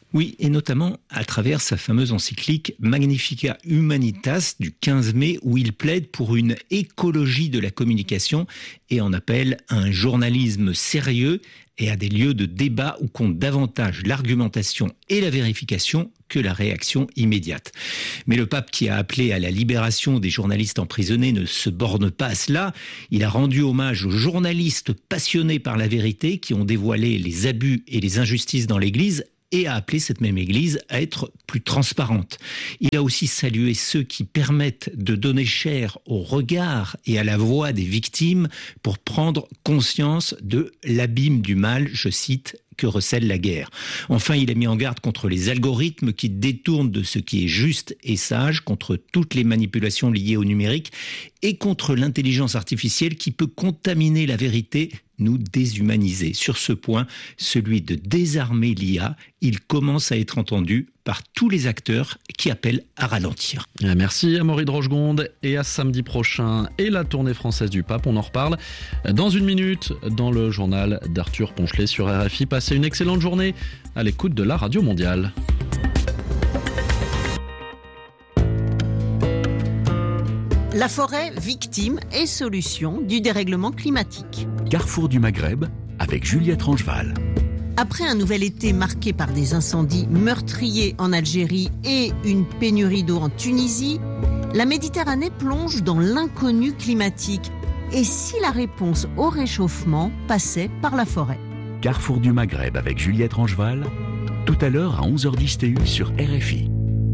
Oui, et notamment à travers sa fameuse encyclique Magnificat Humanitas du 15 mai, où il plaide pour une écologie de la communication et en appelle à un journalisme sérieux et à des lieux de débat où compte davantage l'argumentation et la vérification que la réaction immédiate. Mais le pape, qui a appelé à la libération des journalistes emprisonnés, ne se borne pas à cela. Il a rendu hommage aux journalistes passionnés par la vérité qui ont dévoilé les abus et les injustices dans l'Église et a appelé cette même Église à être plus transparente. Il a aussi salué ceux qui permettent de donner chair au regard et à la voix des victimes pour prendre conscience de l'abîme du mal, je cite, que recèle la guerre. Enfin, il a mis en garde contre les algorithmes qui détournent de ce qui est juste et sage, contre toutes les manipulations liées au numérique et contre l'intelligence artificielle qui peut contaminer la vérité, nous déshumaniser. Sur ce point, celui de désarmer l'IA, il commence à être entendu par tous les acteurs qui appellent à ralentir. Merci Amaury de Rochegonde, et à samedi prochain et la tournée française du pape, on en reparle dans une minute dans le journal d'Arthur Ponchelet sur RFI. Passez une excellente journée à l'écoute de la Radio Mondiale. La forêt, victime et solution du dérèglement climatique. Carrefour du Maghreb avec Juliette Rangeval. Après un nouvel été marqué par des incendies meurtriers en Algérie et une pénurie d'eau en Tunisie, la Méditerranée plonge dans l'inconnu climatique. Et si la réponse au réchauffement passait par la forêt ? Carrefour du Maghreb avec Juliette Rangeval, tout à l'heure à 11h10 TU sur RFI.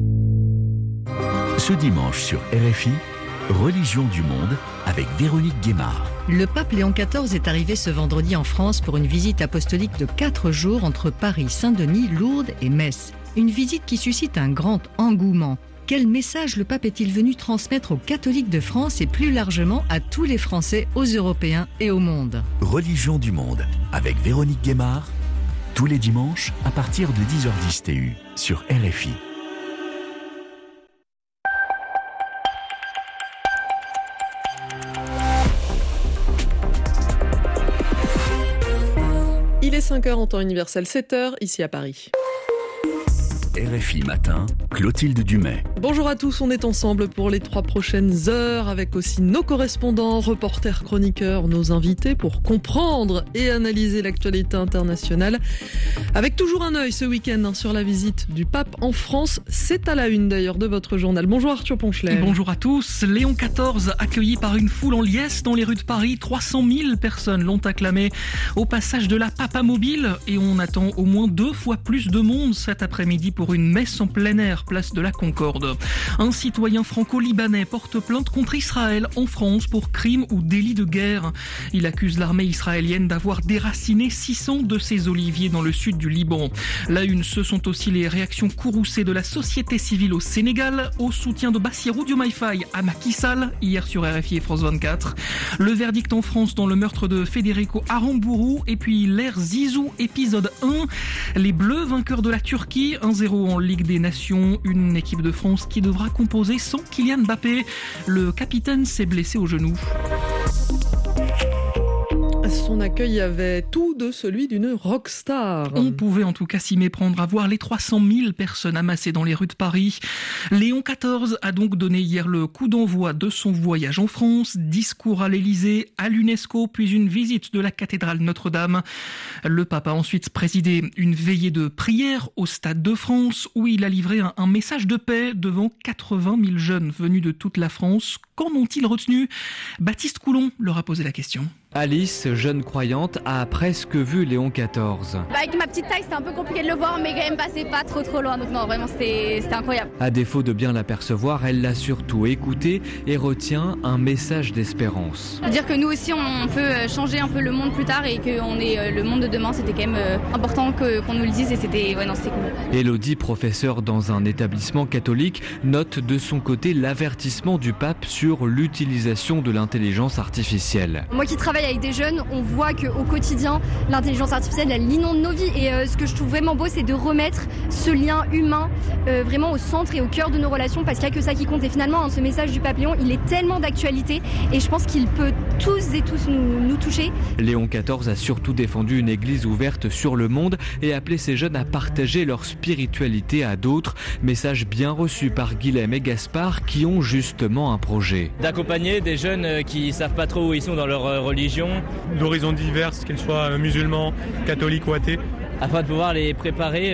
Ce dimanche sur RFI, Religion du monde avec Véronique Guémard. Le pape Léon XIV est arrivé ce vendredi en France pour une visite apostolique de 4 jours entre Paris, Saint-Denis, Lourdes et Metz. Une visite qui suscite un grand engouement. Quel message le pape est-il venu transmettre aux catholiques de France et plus largement à tous les Français, aux Européens et au monde ? Religion du monde avec Véronique Guémard, tous les dimanches à partir de 10h10 TU sur RFI. Il est 5h en temps universel, 7h ici à Paris. RFI Matin, Clotilde Dumais. Bonjour à tous, on est ensemble pour les 3 prochaines heures avec aussi nos correspondants, reporters, chroniqueurs, nos invités pour comprendre et analyser l'actualité internationale. Avec toujours un œil ce week-end sur la visite du pape en France. C'est à la une d'ailleurs de votre journal. Bonjour Arthur Ponchelet. Bonjour à tous. Léon XIV accueilli par une foule en liesse dans les rues de Paris. 300 000 personnes l'ont acclamé au passage de la Papamobile et on attend au moins 2 fois plus de monde cet après-midi pour une messe en plein air, place de la Concorde. Un citoyen franco-libanais porte plainte contre Israël en France pour crimes ou délits de guerre. Il accuse l'armée israélienne d'avoir déraciné 600 de ses oliviers dans le sud du Liban. La une, ce sont aussi les réactions courroucées de la société civile au Sénégal au soutien de Bassirou Diomaye Faye à Macky Sall, hier sur RFI et France 24. Le verdict en France dans le meurtre de Federico Aramburu et puis l'ère Zizou épisode 1. Les Bleus vainqueurs de la Turquie, 1-0 en Ligue des Nations, une équipe de France qui devra composer sans Kylian Mbappé. Le capitaine s'est blessé au genou. Son accueil avait tout de celui d'une rockstar. On pouvait en tout cas s'y méprendre à voir les 300 000 personnes amassées dans les rues de Paris. Léon XIV a donc donné hier le coup d'envoi de son voyage en France, discours à l'Élysée, à l'UNESCO, puis une visite de la cathédrale Notre-Dame. Le pape a ensuite présidé une veillée de prière au Stade de France où il a livré un message de paix devant 80 000 jeunes venus de toute la France. Qu'en ont-ils retenu ? Baptiste Coulon leur a posé la question. Alice, jeune croyante, a presque vu Léon XIV. Avec ma petite taille, c'était un peu compliqué de le voir, mais quand même passé pas trop loin. Donc non, vraiment, c'était incroyable. À défaut de bien l'apercevoir, elle l'a surtout écouté et retient un message d'espérance. Dire que nous aussi, on peut changer un peu le monde plus tard et qu'on est le monde de demain, c'était quand même important qu'on nous le dise et c'était cool. Élodie, professeure dans un établissement catholique, note de son côté l'avertissement du pape sur l'utilisation de l'intelligence artificielle. Moi qui travaille avec des jeunes, on voit qu'au quotidien, l'intelligence artificielle, elle inonde nos vies. Et ce que je trouve vraiment beau, c'est de remettre ce lien humain vraiment au centre et au cœur de nos relations, parce qu'il n'y a que ça qui compte. Et finalement, ce message du pape Léon, il est tellement d'actualité et je pense qu'il peut tous et tous nous toucher. Léon XIV a surtout défendu une église ouverte sur le monde et appelé ses jeunes à partager leur spiritualité à d'autres. Message bien reçu par Guilhem et Gaspard qui ont justement un projet. D'accompagner des jeunes qui savent pas trop où ils sont dans leur religion. D'horizons diverses, qu'ils soient musulmans, catholiques ou athées. Afin de pouvoir les préparer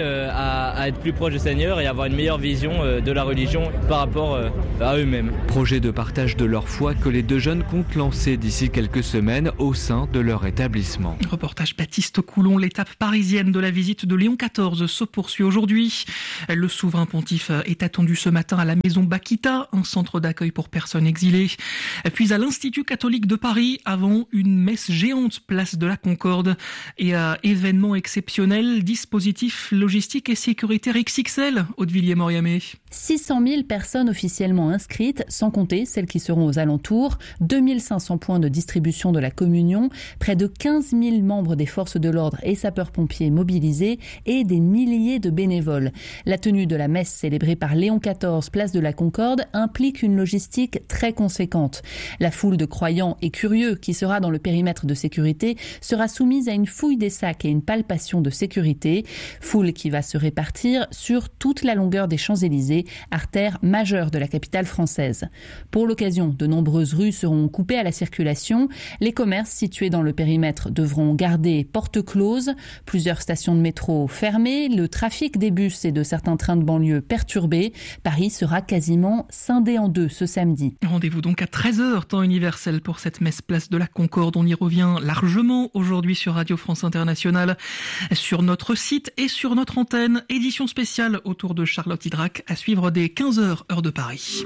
à être plus proches du Seigneur et avoir une meilleure vision de la religion par rapport à eux-mêmes. Projet de partage de leur foi que les deux jeunes comptent lancer d'ici quelques semaines au sein de leur établissement. Reportage Baptiste Coulon, l'étape parisienne de la visite de Léon XIV se poursuit aujourd'hui. Le souverain pontife est attendu ce matin à la maison Bakita, un centre d'accueil pour personnes exilées. Puis à l'Institut catholique de Paris, avant une messe géante place de la Concorde et à événement exceptionnel. Dispositif logistique et sécuritaire XXL, Aude-Villiers-Moriamé. 600 000 personnes officiellement inscrites, sans compter celles qui seront aux alentours, 2500 points de distribution de la communion, près de 15 000 membres des forces de l'ordre et sapeurs-pompiers mobilisés et des milliers de bénévoles. La tenue de la messe célébrée par Léon XIV, place de la Concorde, implique une logistique très conséquente. La foule de croyants et curieux qui sera dans le périmètre de sécurité sera soumise à une fouille des sacs et une palpation de sécurité, foule qui va se répartir sur toute la longueur des Champs-Élysées, artère majeure de la capitale française. Pour l'occasion, de nombreuses rues seront coupées à la circulation. Les commerces situés dans le périmètre devront garder portes closes, plusieurs stations de métro fermées, le trafic des bus et de certains trains de banlieue perturbé. Paris sera quasiment scindé en deux ce samedi. Rendez-vous donc à 13h, temps universel pour cette messe place de la Concorde. On y revient largement aujourd'hui sur Radio France Internationale, sur notre site et sur notre antenne. Édition spéciale autour de Charlotte Hydrac à suivre dès 15h, heure de Paris.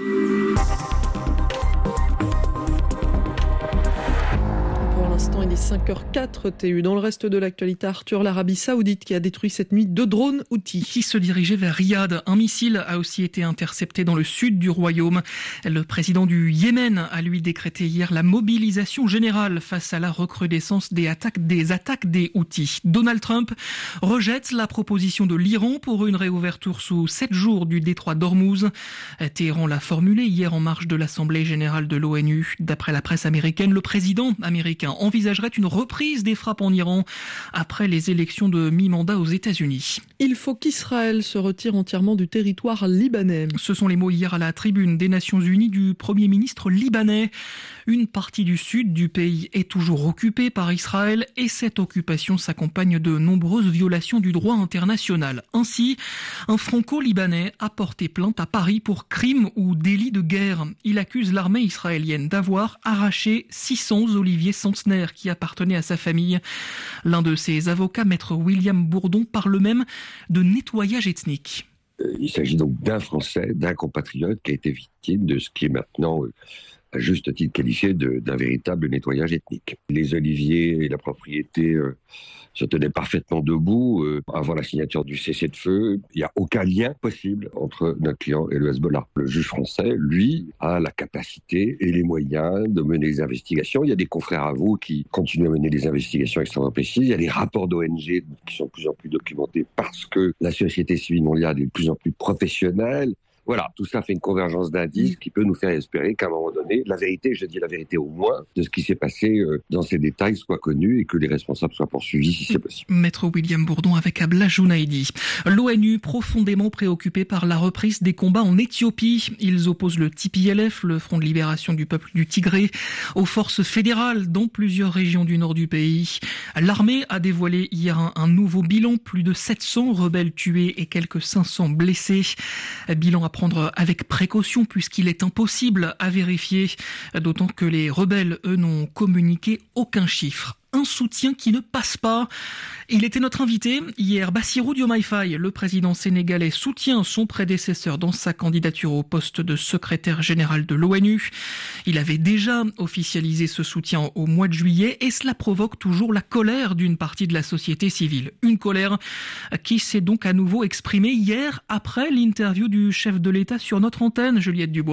Pour l'instant, il est 5h04 TU. Dans le reste de l'actualité, Arthur, l'Arabie Saoudite qui a détruit cette nuit 2 drones Houthis. Qui se dirigeaient vers Riyad. Un missile a aussi été intercepté dans le sud du royaume. Le président du Yémen a lui décrété hier la mobilisation générale face à la recrudescence des attaques des Houthis. Donald Trump rejette la proposition de l'Iran pour une réouverture sous 7 jours du détroit d'Ormuz. Téhéran l'a formulé hier en marge de l'Assemblée générale de l'ONU. D'après la presse américaine, le président américain envisagerait une reprise des frappes en Iran après les élections de mi-mandat aux États-Unis. Il faut qu'Israël se retire entièrement du territoire libanais. Ce sont les mots hier à la tribune des Nations Unies du Premier ministre libanais. Une partie du sud du pays est toujours occupée par Israël et cette occupation s'accompagne de nombreuses violations du droit international. Ainsi, un franco-libanais a porté plainte à Paris pour crime ou délit de guerre. Il accuse l'armée israélienne d'avoir arraché 600 oliviers centenaires qui appartenaient à sa famille. L'un de ses avocats, maître William Bourdon, parle même de nettoyage ethnique. Il s'agit donc d'un Français, d'un compatriote qui a été victime de ce qui est maintenant à juste titre qualifié d'un véritable nettoyage ethnique. Les oliviers et la propriété se tenaient parfaitement debout avant la signature du cessez-le-feu. Il n'y a aucun lien possible entre notre client et le Hezbollah. Le juge français, lui, a la capacité et les moyens de mener des investigations. Il y a des confrères à vous qui continuent à mener des investigations extrêmement précises. Il y a des rapports d'ONG qui sont de plus en plus documentés parce que la société civile mondiale est de plus en plus professionnelle. Voilà, tout ça fait une convergence d'indices qui peut nous faire espérer qu'à un moment donné, la vérité, je dis la vérité au moins, de ce qui s'est passé dans ces détails soit connue et que les responsables soient poursuivis si c'est possible. Maître William Bourdon avec Abla Jounaidi. L'ONU profondément préoccupée par la reprise des combats en Éthiopie. Ils opposent le TPLF, le Front de libération du peuple du Tigré, aux forces fédérales dans plusieurs régions du nord du pays. L'armée a dévoilé hier un nouveau bilan, plus de 700 rebelles tués et quelques 500 blessés. Bilan à prendre avec précaution puisqu'il est impossible à vérifier, d'autant que les rebelles, eux, n'ont communiqué aucun chiffre. Un soutien qui ne passe pas. Il était notre invité hier. Bassirou Diomaye Faye, le président sénégalais, soutient son prédécesseur dans sa candidature au poste de secrétaire général de l'ONU. Il avait déjà officialisé ce soutien au mois de juillet et cela provoque toujours la colère d'une partie de la société civile. Une colère qui s'est donc à nouveau exprimée hier après l'interview du chef de l'État sur notre antenne, Juliette Dubois.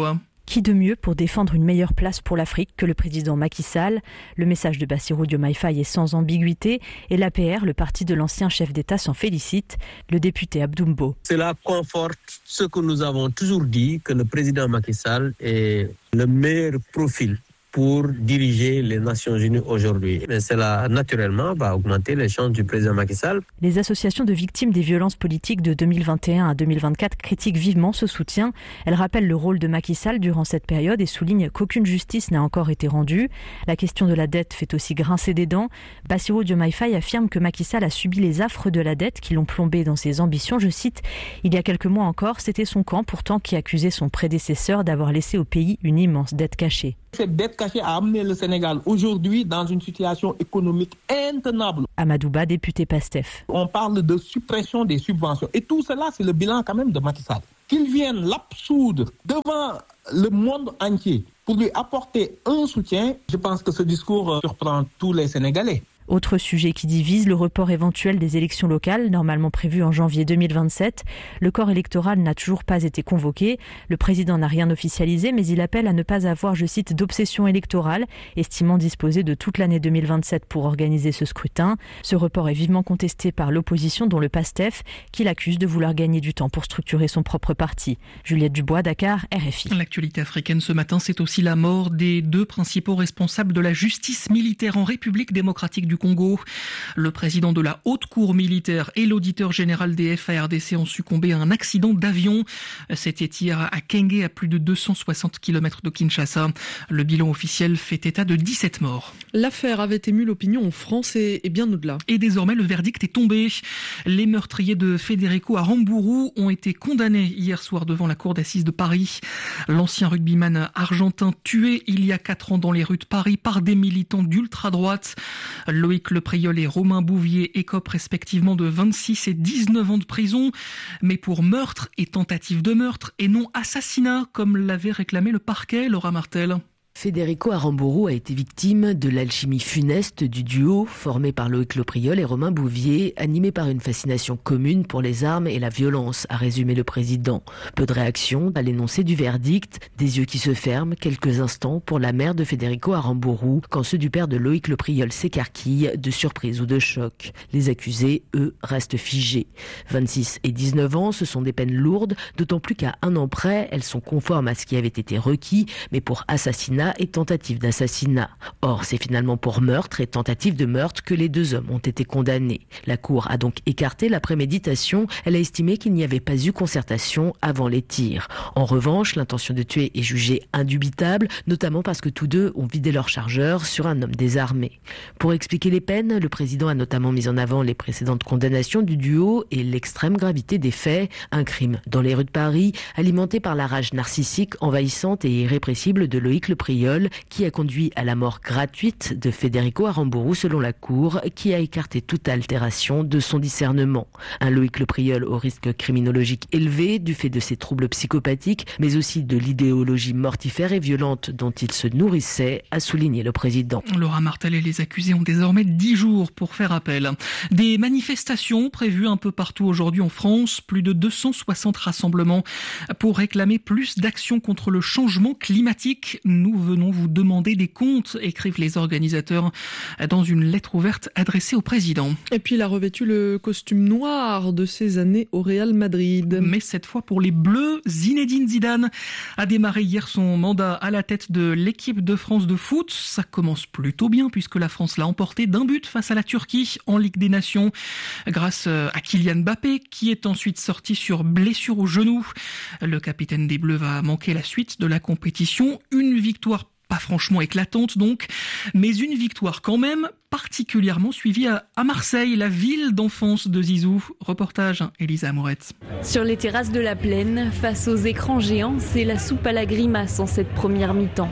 Qui de mieux pour défendre une meilleure place pour l'Afrique que le président Macky Sall? Le message de Bassirou Diomaye Faye est sans ambiguïté et l'APR, le parti de l'ancien chef d'État, s'en félicite. Le député Abdoumbo. Cela conforte ce que nous avons toujours dit, que le président Macky Sall est le meilleur profil pour diriger les Nations Unies aujourd'hui. Mais cela, naturellement, va augmenter les chances du président Macky Sall. Les associations de victimes des violences politiques de 2021 à 2024 critiquent vivement ce soutien. Elles rappellent le rôle de Macky Sall durant cette période et soulignent qu'aucune justice n'a encore été rendue. La question de la dette fait aussi grincer des dents. Bassirou Diomaye Faye affirme que Macky Sall a subi les affres de la dette qui l'ont plombé dans ses ambitions. Je cite, « Il y a quelques mois encore, c'était son camp pourtant qui accusait son prédécesseur d'avoir laissé au pays une immense dette cachée. » Cette dette cachée a amené le Sénégal aujourd'hui dans une situation économique intenable. Amadouba, député PASTEF. On parle de suppression des subventions. Et tout cela, c'est le bilan quand même de Macky Sall. Qu'il vienne l'absoudre devant le monde entier pour lui apporter un soutien, je pense que ce discours surprend tous les Sénégalais. Autre sujet qui divise, le report éventuel des élections locales, normalement prévues en janvier 2027. Le corps électoral n'a toujours pas été convoqué. Le président n'a rien officialisé, mais il appelle à ne pas avoir, je cite, d'obsession électorale, estimant disposer de toute l'année 2027 pour organiser ce scrutin. Ce report est vivement contesté par l'opposition, dont le PASTEF, qui l'accuse de vouloir gagner du temps pour structurer son propre parti. Juliette Dubois, Dakar, RFI. L'actualité africaine ce matin, c'est aussi la mort des deux principaux responsables de la justice militaire en République démocratique du Congo. Le président de la haute cour militaire et l'auditeur général des FARDC ont succombé à un accident d'avion. C'était hier à Kenge, à plus de 260 km de Kinshasa. Le bilan officiel fait état de 17 morts. L'affaire avait ému l'opinion en France et bien au-delà. Et désormais, le verdict est tombé. Les meurtriers de Federico Aramburu ont été condamnés hier soir devant la cour d'assises de Paris. L'ancien rugbyman argentin tué il y a 4 ans dans les rues de Paris par des militants d'ultra-droite. Loïc Lepriol et Romain Bouvier écopent respectivement de 26 et 19 ans de prison, mais pour meurtre et tentative de meurtre et non assassinat, comme l'avait réclamé le parquet, Laura Martel. Federico Aramburu a été victime de l'alchimie funeste du duo formé par Loïc Lepriol et Romain Bouvier, animé par une fascination commune pour les armes et la violence, a résumé le président. Peu de réaction à l'énoncé du verdict, des yeux qui se ferment quelques instants pour la mère de Federico Aramburu, quand ceux du père de Loïc Lepriol s'écarquillent de surprise ou de choc. Les accusés, eux, restent figés. 26 et 19 ans, ce sont des peines lourdes, d'autant plus qu'à 1 an près, elles sont conformes à ce qui avait été requis, mais pour assassinat et tentative d'assassinat. Or, c'est finalement pour meurtre et tentative de meurtre que les 2 hommes ont été condamnés. La Cour a donc écarté la préméditation. Elle a estimé qu'il n'y avait pas eu concertation avant les tirs. En revanche, l'intention de tuer est jugée indubitable, notamment parce que tous deux ont vidé leur chargeur sur un homme désarmé. Pour expliquer les peines, le président a notamment mis en avant les précédentes condamnations du duo et l'extrême gravité des faits. Un crime dans les rues de Paris, alimenté par la rage narcissique, envahissante et irrépressible de Loïc Lepriol, qui a conduit à la mort gratuite de Federico Aramburu selon la Cour, qui a écarté toute altération de son discernement. Un Loïc Lepriol au risque criminologique élevé du fait de ses troubles psychopathiques, mais aussi de l'idéologie mortifère et violente dont il se nourrissait, a souligné le président. Laura Martel et les accusés ont désormais 10 jours pour faire appel. Des manifestations prévues un peu partout aujourd'hui en France, plus de 260 rassemblements pour réclamer plus d'action contre le changement climatique. Nous venons vous demander des comptes, écrivent les organisateurs dans une lettre ouverte adressée au président. Et puis il a revêtu le costume noir de ses années au Real Madrid. Mais cette fois pour les Bleus, Zinedine Zidane a démarré hier son mandat à la tête de l'équipe de France de foot. Ça commence plutôt bien puisque la France l'a emporté d'1 but face à la Turquie en Ligue des Nations grâce à Kylian Mbappé qui est ensuite sorti sur blessure au genou. Le capitaine des Bleus va manquer la suite de la compétition. Une victoire pas franchement éclatante donc, mais une victoire quand même particulièrement suivie à Marseille, la ville d'enfance de Zizou. Reportage Elisa Amourette. Sur les terrasses de la Plaine, face aux écrans géants, c'est la soupe à la grimace en cette première mi-temps.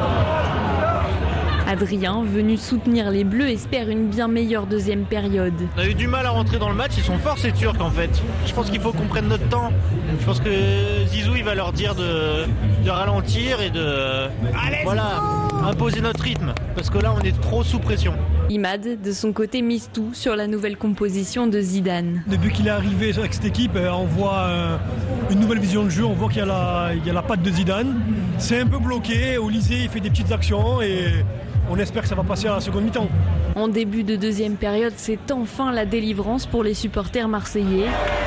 Adrien, venu soutenir les Bleus, espère une bien meilleure deuxième période. On a eu du mal à rentrer dans le match, ils sont forts ces Turcs en fait. Je pense qu'il faut qu'on prenne notre temps. Je pense que Zizou il va leur dire de ralentir et de imposer notre rythme. Parce que là on est trop sous pression. Imad, de son côté, mise tout sur la nouvelle composition de Zidane. Depuis qu'il est arrivé avec cette équipe, on voit une nouvelle vision de jeu, on voit qu'il y a la patte de Zidane. C'est un peu bloqué, Olysée il fait des petites actions et on espère que ça va passer à la seconde mi-temps. En début de deuxième période, c'est enfin la délivrance pour les supporters marseillais.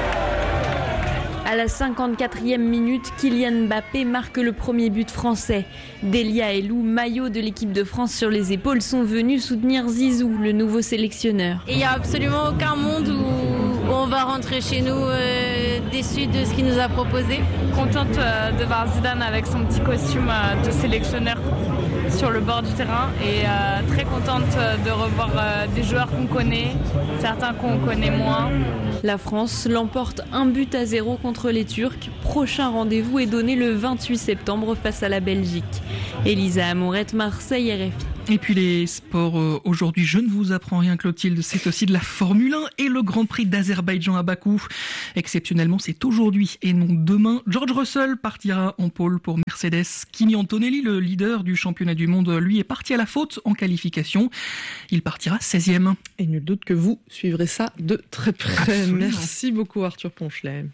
À la 54e minute, Kylian Mbappé marque le premier but français. Delia et Lou, maillot de l'équipe de France sur les épaules, sont venus soutenir Zizou, le nouveau sélectionneur. Il n'y a absolument aucun monde où on va rentrer chez nous déçu de ce qu'il nous a proposé. Contente de voir Zidane avec son petit costume de sélectionneur sur le bord du terrain et très contente de revoir des joueurs qu'on connaît, certains qu'on connaît moins. La France l'emporte 1-0 contre les Turcs. Prochain rendez-vous est donné le 28 septembre face à la Belgique. Elisa Amourette, Marseille, RFI. Et puis les sports aujourd'hui, je ne vous apprends rien Clotilde, c'est aussi de la Formule 1 et le Grand Prix d'Azerbaïdjan à Bakou. Exceptionnellement, c'est aujourd'hui et non demain. George Russell partira en pole pour Mercedes. Kimi Antonelli, le leader du championnat du monde, lui est parti à la faute en qualification. Il partira 16e. Et nul doute que vous suivrez ça de très près. Absolument. Merci beaucoup Arthur Ponchelet.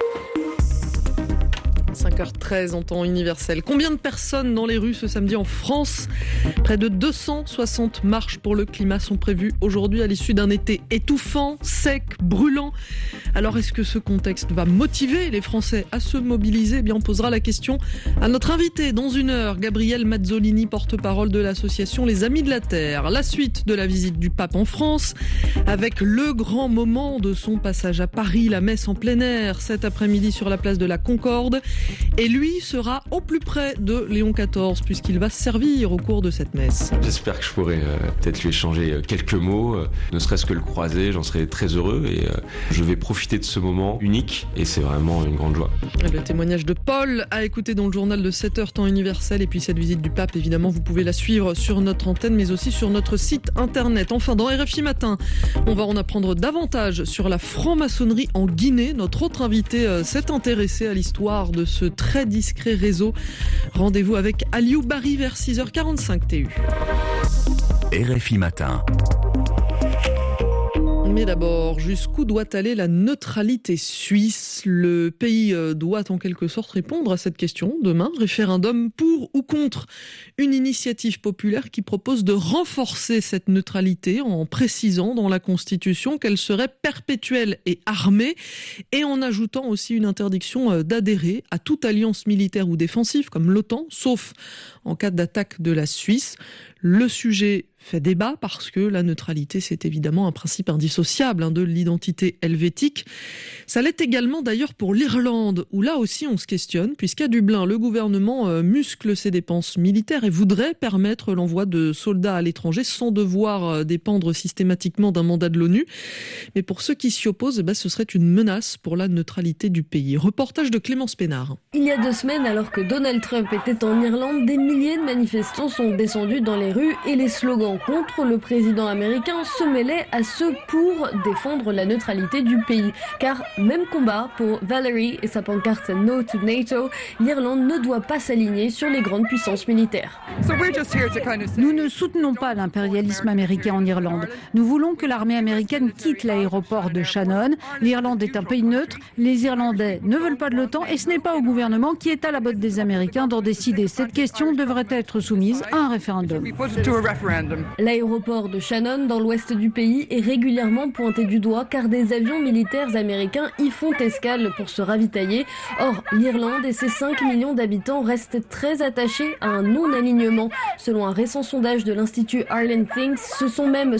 5h13 en temps universel. Combien de personnes dans les rues ce samedi en France ? Près de 260 marches pour le climat sont prévues aujourd'hui à l'issue d'un été étouffant, sec, brûlant. Alors est-ce que ce contexte va motiver les Français à se mobiliser ? Eh bien, on posera la question à notre invité dans une heure, Gabriel Mazzolini, porte-parole de l'association Les Amis de la Terre. La suite de la visite du pape en France, avec le grand moment de son passage à Paris, la messe en plein air cet après-midi sur la place de la Concorde. Et lui sera au plus près de Léon XIV puisqu'il va servir au cours de cette messe. J'espère que je pourrai peut-être lui échanger quelques mots, ne serait-ce que le croiser, j'en serai très heureux et je vais profiter de ce moment unique et c'est vraiment une grande joie. Le témoignage de Paul à écouter dans le journal de 7h temps universel et puis cette visite du pape, évidemment vous pouvez la suivre sur notre antenne mais aussi sur notre site internet. Enfin dans RFI Matin, on va en apprendre davantage sur la franc-maçonnerie en Guinée. Notre autre invité s'est intéressé à l'histoire de ce très discret réseau. Rendez-vous avec Aliou Barry vers 6h45 TU. RFI Matin. Mais d'abord, jusqu'où doit aller la neutralité suisse ? Le pays doit en quelque sorte répondre à cette question demain. Référendum pour ou contre une initiative populaire qui propose de renforcer cette neutralité en précisant dans la Constitution qu'elle serait perpétuelle et armée et en ajoutant aussi une interdiction d'adhérer à toute alliance militaire ou défensive comme l'OTAN, sauf en cas d'attaque de la Suisse. Le sujet fait débat parce que la neutralité, c'est évidemment un principe indissociable de l'identité helvétique. Ça l'est également d'ailleurs pour l'Irlande, où là aussi on se questionne, puisqu'à Dublin, le gouvernement muscle ses dépenses militaires et voudrait permettre l'envoi de soldats à l'étranger sans devoir dépendre systématiquement d'un mandat de l'ONU. Mais pour ceux qui s'y opposent, ce serait une menace pour la neutralité du pays. Reportage de Clémence Pénard. Il y a 2 semaines, alors que Donald Trump était en Irlande, des milliers de manifestants sont descendus dans les rues et les slogans contre le président américain se mêlaient à ceux pour défendre la neutralité du pays. Car même combat pour Valerie et sa pancarte No to NATO, l'Irlande ne doit pas s'aligner sur les grandes puissances militaires. Nous ne soutenons pas l'impérialisme américain en Irlande. Nous voulons que l'armée américaine quitte l'aéroport de Shannon. L'Irlande est un pays neutre, les Irlandais ne veulent pas de l'OTAN et ce n'est pas au gouvernement qui est à la botte des Américains d'en décider. Cette question devrait être soumise à un référendum. L'aéroport de Shannon, dans l'ouest du pays, est régulièrement pointé du doigt car des avions militaires américains y font escale pour se ravitailler. Or, l'Irlande et ses 5 millions d'habitants restent très attachés à un non-alignement. Selon un récent sondage de l'Institut Ireland Thinks, ce sont même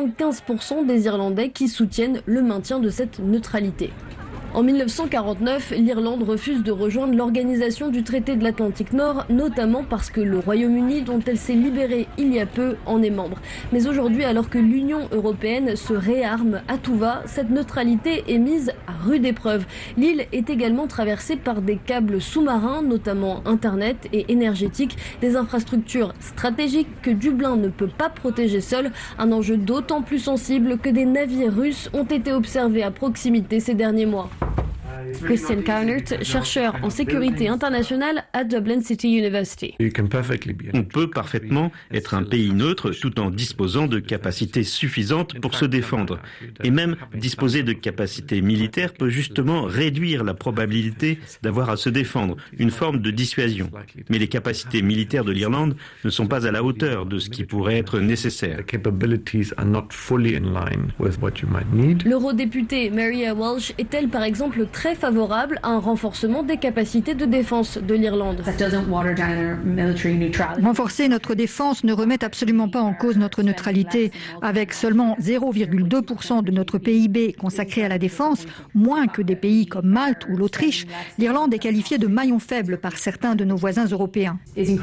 75% des Irlandais qui soutiennent le maintien de cette neutralité. En 1949, l'Irlande refuse de rejoindre l'organisation du traité de l'Atlantique Nord, notamment parce que le Royaume-Uni, dont elle s'est libérée il y a peu, en est membre. Mais aujourd'hui, alors que l'Union européenne se réarme à tout va, cette neutralité est mise à rude épreuve. L'île est également traversée par des câbles sous-marins, notamment Internet et énergétique, des infrastructures stratégiques que Dublin ne peut pas protéger seul, un enjeu d'autant plus sensible que des navires russes ont été observés à proximité ces derniers mois. Christian Kaunert, chercheur en sécurité internationale à Dublin City University. On peut parfaitement être un pays neutre tout en disposant de capacités suffisantes pour se défendre. Et même disposer de capacités militaires peut justement réduire la probabilité d'avoir à se défendre, une forme de dissuasion. Mais les capacités militaires de l'Irlande ne sont pas à la hauteur de ce qui pourrait être nécessaire. L'eurodéputée Maria Walsh est-elle par exemple très favorable à un renforcement des capacités de défense de l'Irlande? Renforcer notre défense ne remet absolument pas en cause notre neutralité. Avec seulement 0,2% de notre PIB consacré à la défense, moins que des pays comme Malte ou l'Autriche, l'Irlande est qualifiée de maillon faible par certains de nos voisins européens.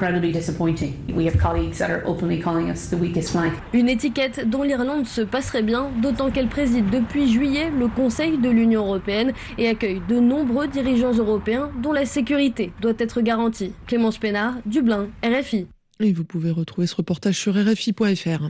Une étiquette dont l'Irlande se passerait bien, d'autant qu'elle préside depuis juillet le Conseil de l'Union européenne et accueille de nombreux dirigeants européens dont la sécurité doit être garantie. Clémence Pénard, Dublin, RFI. Et vous pouvez retrouver ce reportage sur RFI.fr.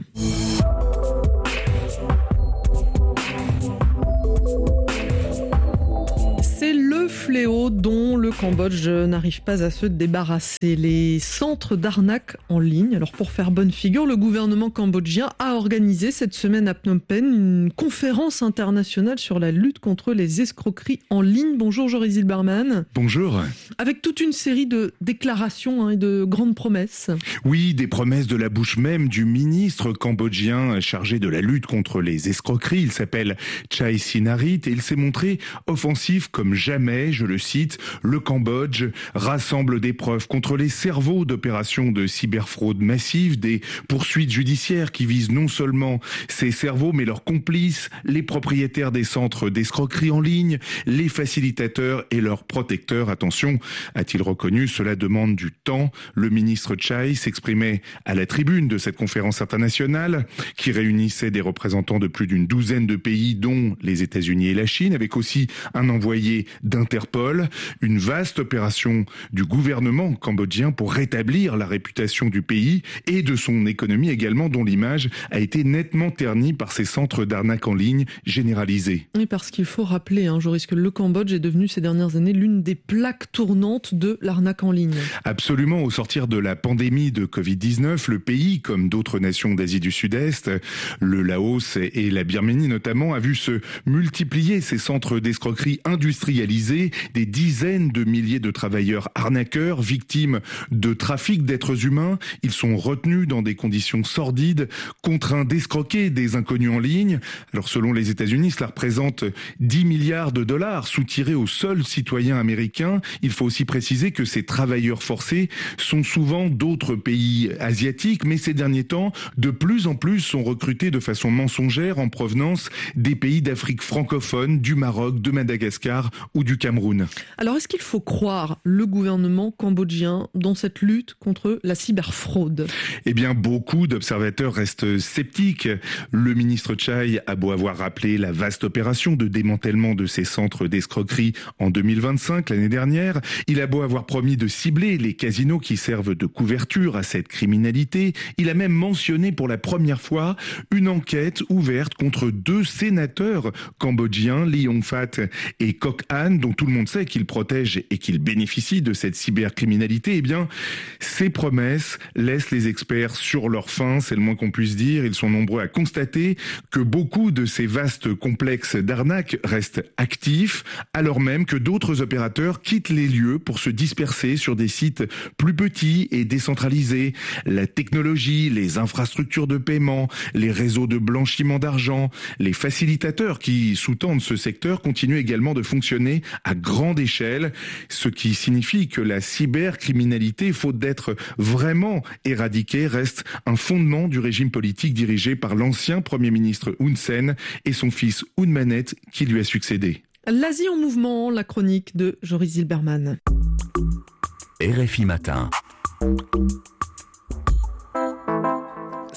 C'est le fléau dont le Cambodge n'arrive pas à se débarrasser. Les centres d'arnaque en ligne. Alors pour faire bonne figure, le gouvernement cambodgien a organisé cette semaine à Phnom Penh une conférence internationale sur la lutte contre les escroqueries en ligne. Bonjour Joris Zilberman. Bonjour. Avec toute une série de déclarations et de grandes promesses. Oui, des promesses de la bouche même du ministre cambodgien chargé de la lutte contre les escroqueries. Il s'appelle Chai Sinarit et il s'est montré offensif comme jamais, je le cite, le Cambodge rassemble des preuves contre les cerveaux d'opérations de cyberfraude massive, des poursuites judiciaires qui visent non seulement ces cerveaux mais leurs complices, les propriétaires des centres d'escroquerie en ligne, les facilitateurs et leurs protecteurs. Attention, a-t-il reconnu, cela demande du temps. Le ministre Chai s'exprimait à la tribune de cette conférence internationale qui réunissait des représentants de plus d'une douzaine de pays dont les États-Unis et la Chine, avec aussi un envoyé d'Interpol, une vaste opération du gouvernement cambodgien pour rétablir la réputation du pays et de son économie également, dont l'image a été nettement ternie par ces centres d'arnaque en ligne généralisés. Oui, parce qu'il faut rappeler, Joris, que le Cambodge est devenu ces dernières années l'une des plaques tournantes de l'arnaque en ligne. Absolument. Au sortir de la pandémie de Covid-19, le pays, comme d'autres nations d'Asie du Sud-Est, le Laos et la Birmanie notamment, a vu se multiplier ces centres d'escroquerie industrialisés, des dizaines de milliers de travailleurs arnaqueurs, victimes de trafic d'êtres humains. Ils sont retenus dans des conditions sordides, contraints d'escroquer des inconnus en ligne. Alors selon les États-Unis, cela représente 10 milliards de dollars soutirés aux seuls citoyens américains. Il faut aussi préciser que ces travailleurs forcés sont souvent d'autres pays asiatiques, mais ces derniers temps, de plus en plus sont recrutés de façon mensongère en provenance des pays d'Afrique francophone, du Maroc, de Madagascar ou du Cameroun. Alors est-ce qu'il faut croire le gouvernement cambodgien dans cette lutte contre la cyberfraude? Eh bien, beaucoup d'observateurs restent sceptiques. Le ministre Chai a beau avoir rappelé la vaste opération de démantèlement de ces centres d'escroquerie en 2025, l'année dernière. Il a beau avoir promis de cibler les casinos qui servent de couverture à cette criminalité. Il a même mentionné pour la première fois une enquête ouverte contre 2 sénateurs cambodgiens, Lee Yong-fat et Kok Han, dont tout le monde sait qu'ils protègent et qu'ils bénéficient de cette cybercriminalité. Eh bien, ces promesses laissent les experts sur leur faim, c'est le moins qu'on puisse dire. Ils sont nombreux à constater que beaucoup de ces vastes complexes d'arnaques restent actifs, alors même que d'autres opérateurs quittent les lieux pour se disperser sur des sites plus petits et décentralisés. La technologie, les infrastructures de paiement, les réseaux de blanchiment d'argent, les facilitateurs qui sous-tendent ce secteur continuent également de fonctionner à grande échelle, ce qui signifie que la cybercriminalité, faute d'être vraiment éradiquée, reste un fondement du régime politique dirigé par l'ancien Premier ministre Hun Sen et son fils Hun Manet qui lui a succédé. L'Asie en mouvement, la chronique de Joris Zilberman. RFI Matin.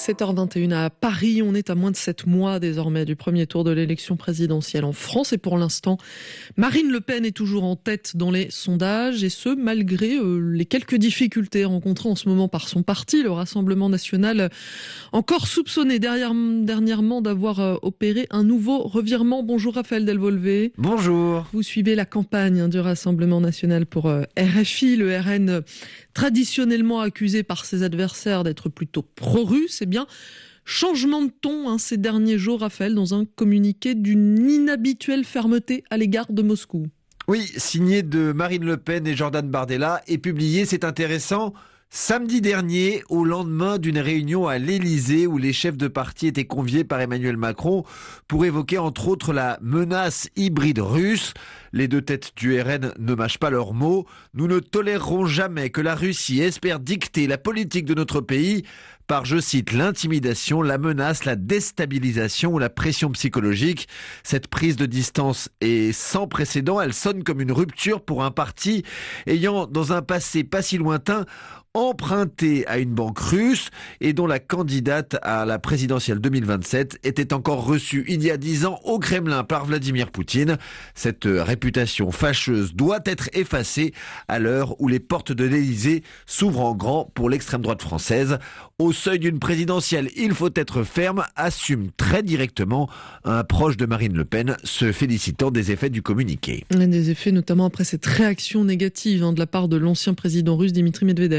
7h21 à Paris, on est à moins de 7 mois désormais du premier tour de l'élection présidentielle en France et pour l'instant, Marine Le Pen est toujours en tête dans les sondages et ce malgré les quelques difficultés rencontrées en ce moment par son parti, le Rassemblement national, encore soupçonné dernièrement d'avoir opéré un nouveau revirement. Bonjour Raphaël Delvolvé. Bonjour. Vous suivez la campagne du Rassemblement national pour RFI, le RN traditionnellement accusé par ses adversaires d'être plutôt pro-russe. Eh bien, changement de ton ces derniers jours, Raphaël, dans un communiqué d'une inhabituelle fermeté à l'égard de Moscou. Oui, signé de Marine Le Pen et Jordan Bardella et publié, c'est intéressant, samedi dernier, au lendemain d'une réunion à l'Élysée où les chefs de parti étaient conviés par Emmanuel Macron pour évoquer entre autres la menace hybride russe. Les deux têtes du RN ne mâchent pas leurs mots. Nous ne tolérerons jamais que la Russie espère dicter la politique de notre pays par, je cite, l'intimidation, la menace, la déstabilisation ou la pression psychologique. Cette prise de distance est sans précédent. Elle sonne comme une rupture pour un parti ayant, dans un passé pas si lointain, emprunté à une banque russe et dont la candidate à la présidentielle 2027 était encore reçue il y a 10 ans au Kremlin par Vladimir Poutine. Cette réputation fâcheuse doit être effacée à l'heure où les portes de l'Élysée s'ouvrent en grand pour l'extrême droite française. Au seuil d'une présidentielle, il faut être ferme, assume très directement un proche de Marine Le Pen, se félicitant des effets du communiqué. Des effets notamment après cette réaction négative de la part de l'ancien président russe Dimitri Medvedev.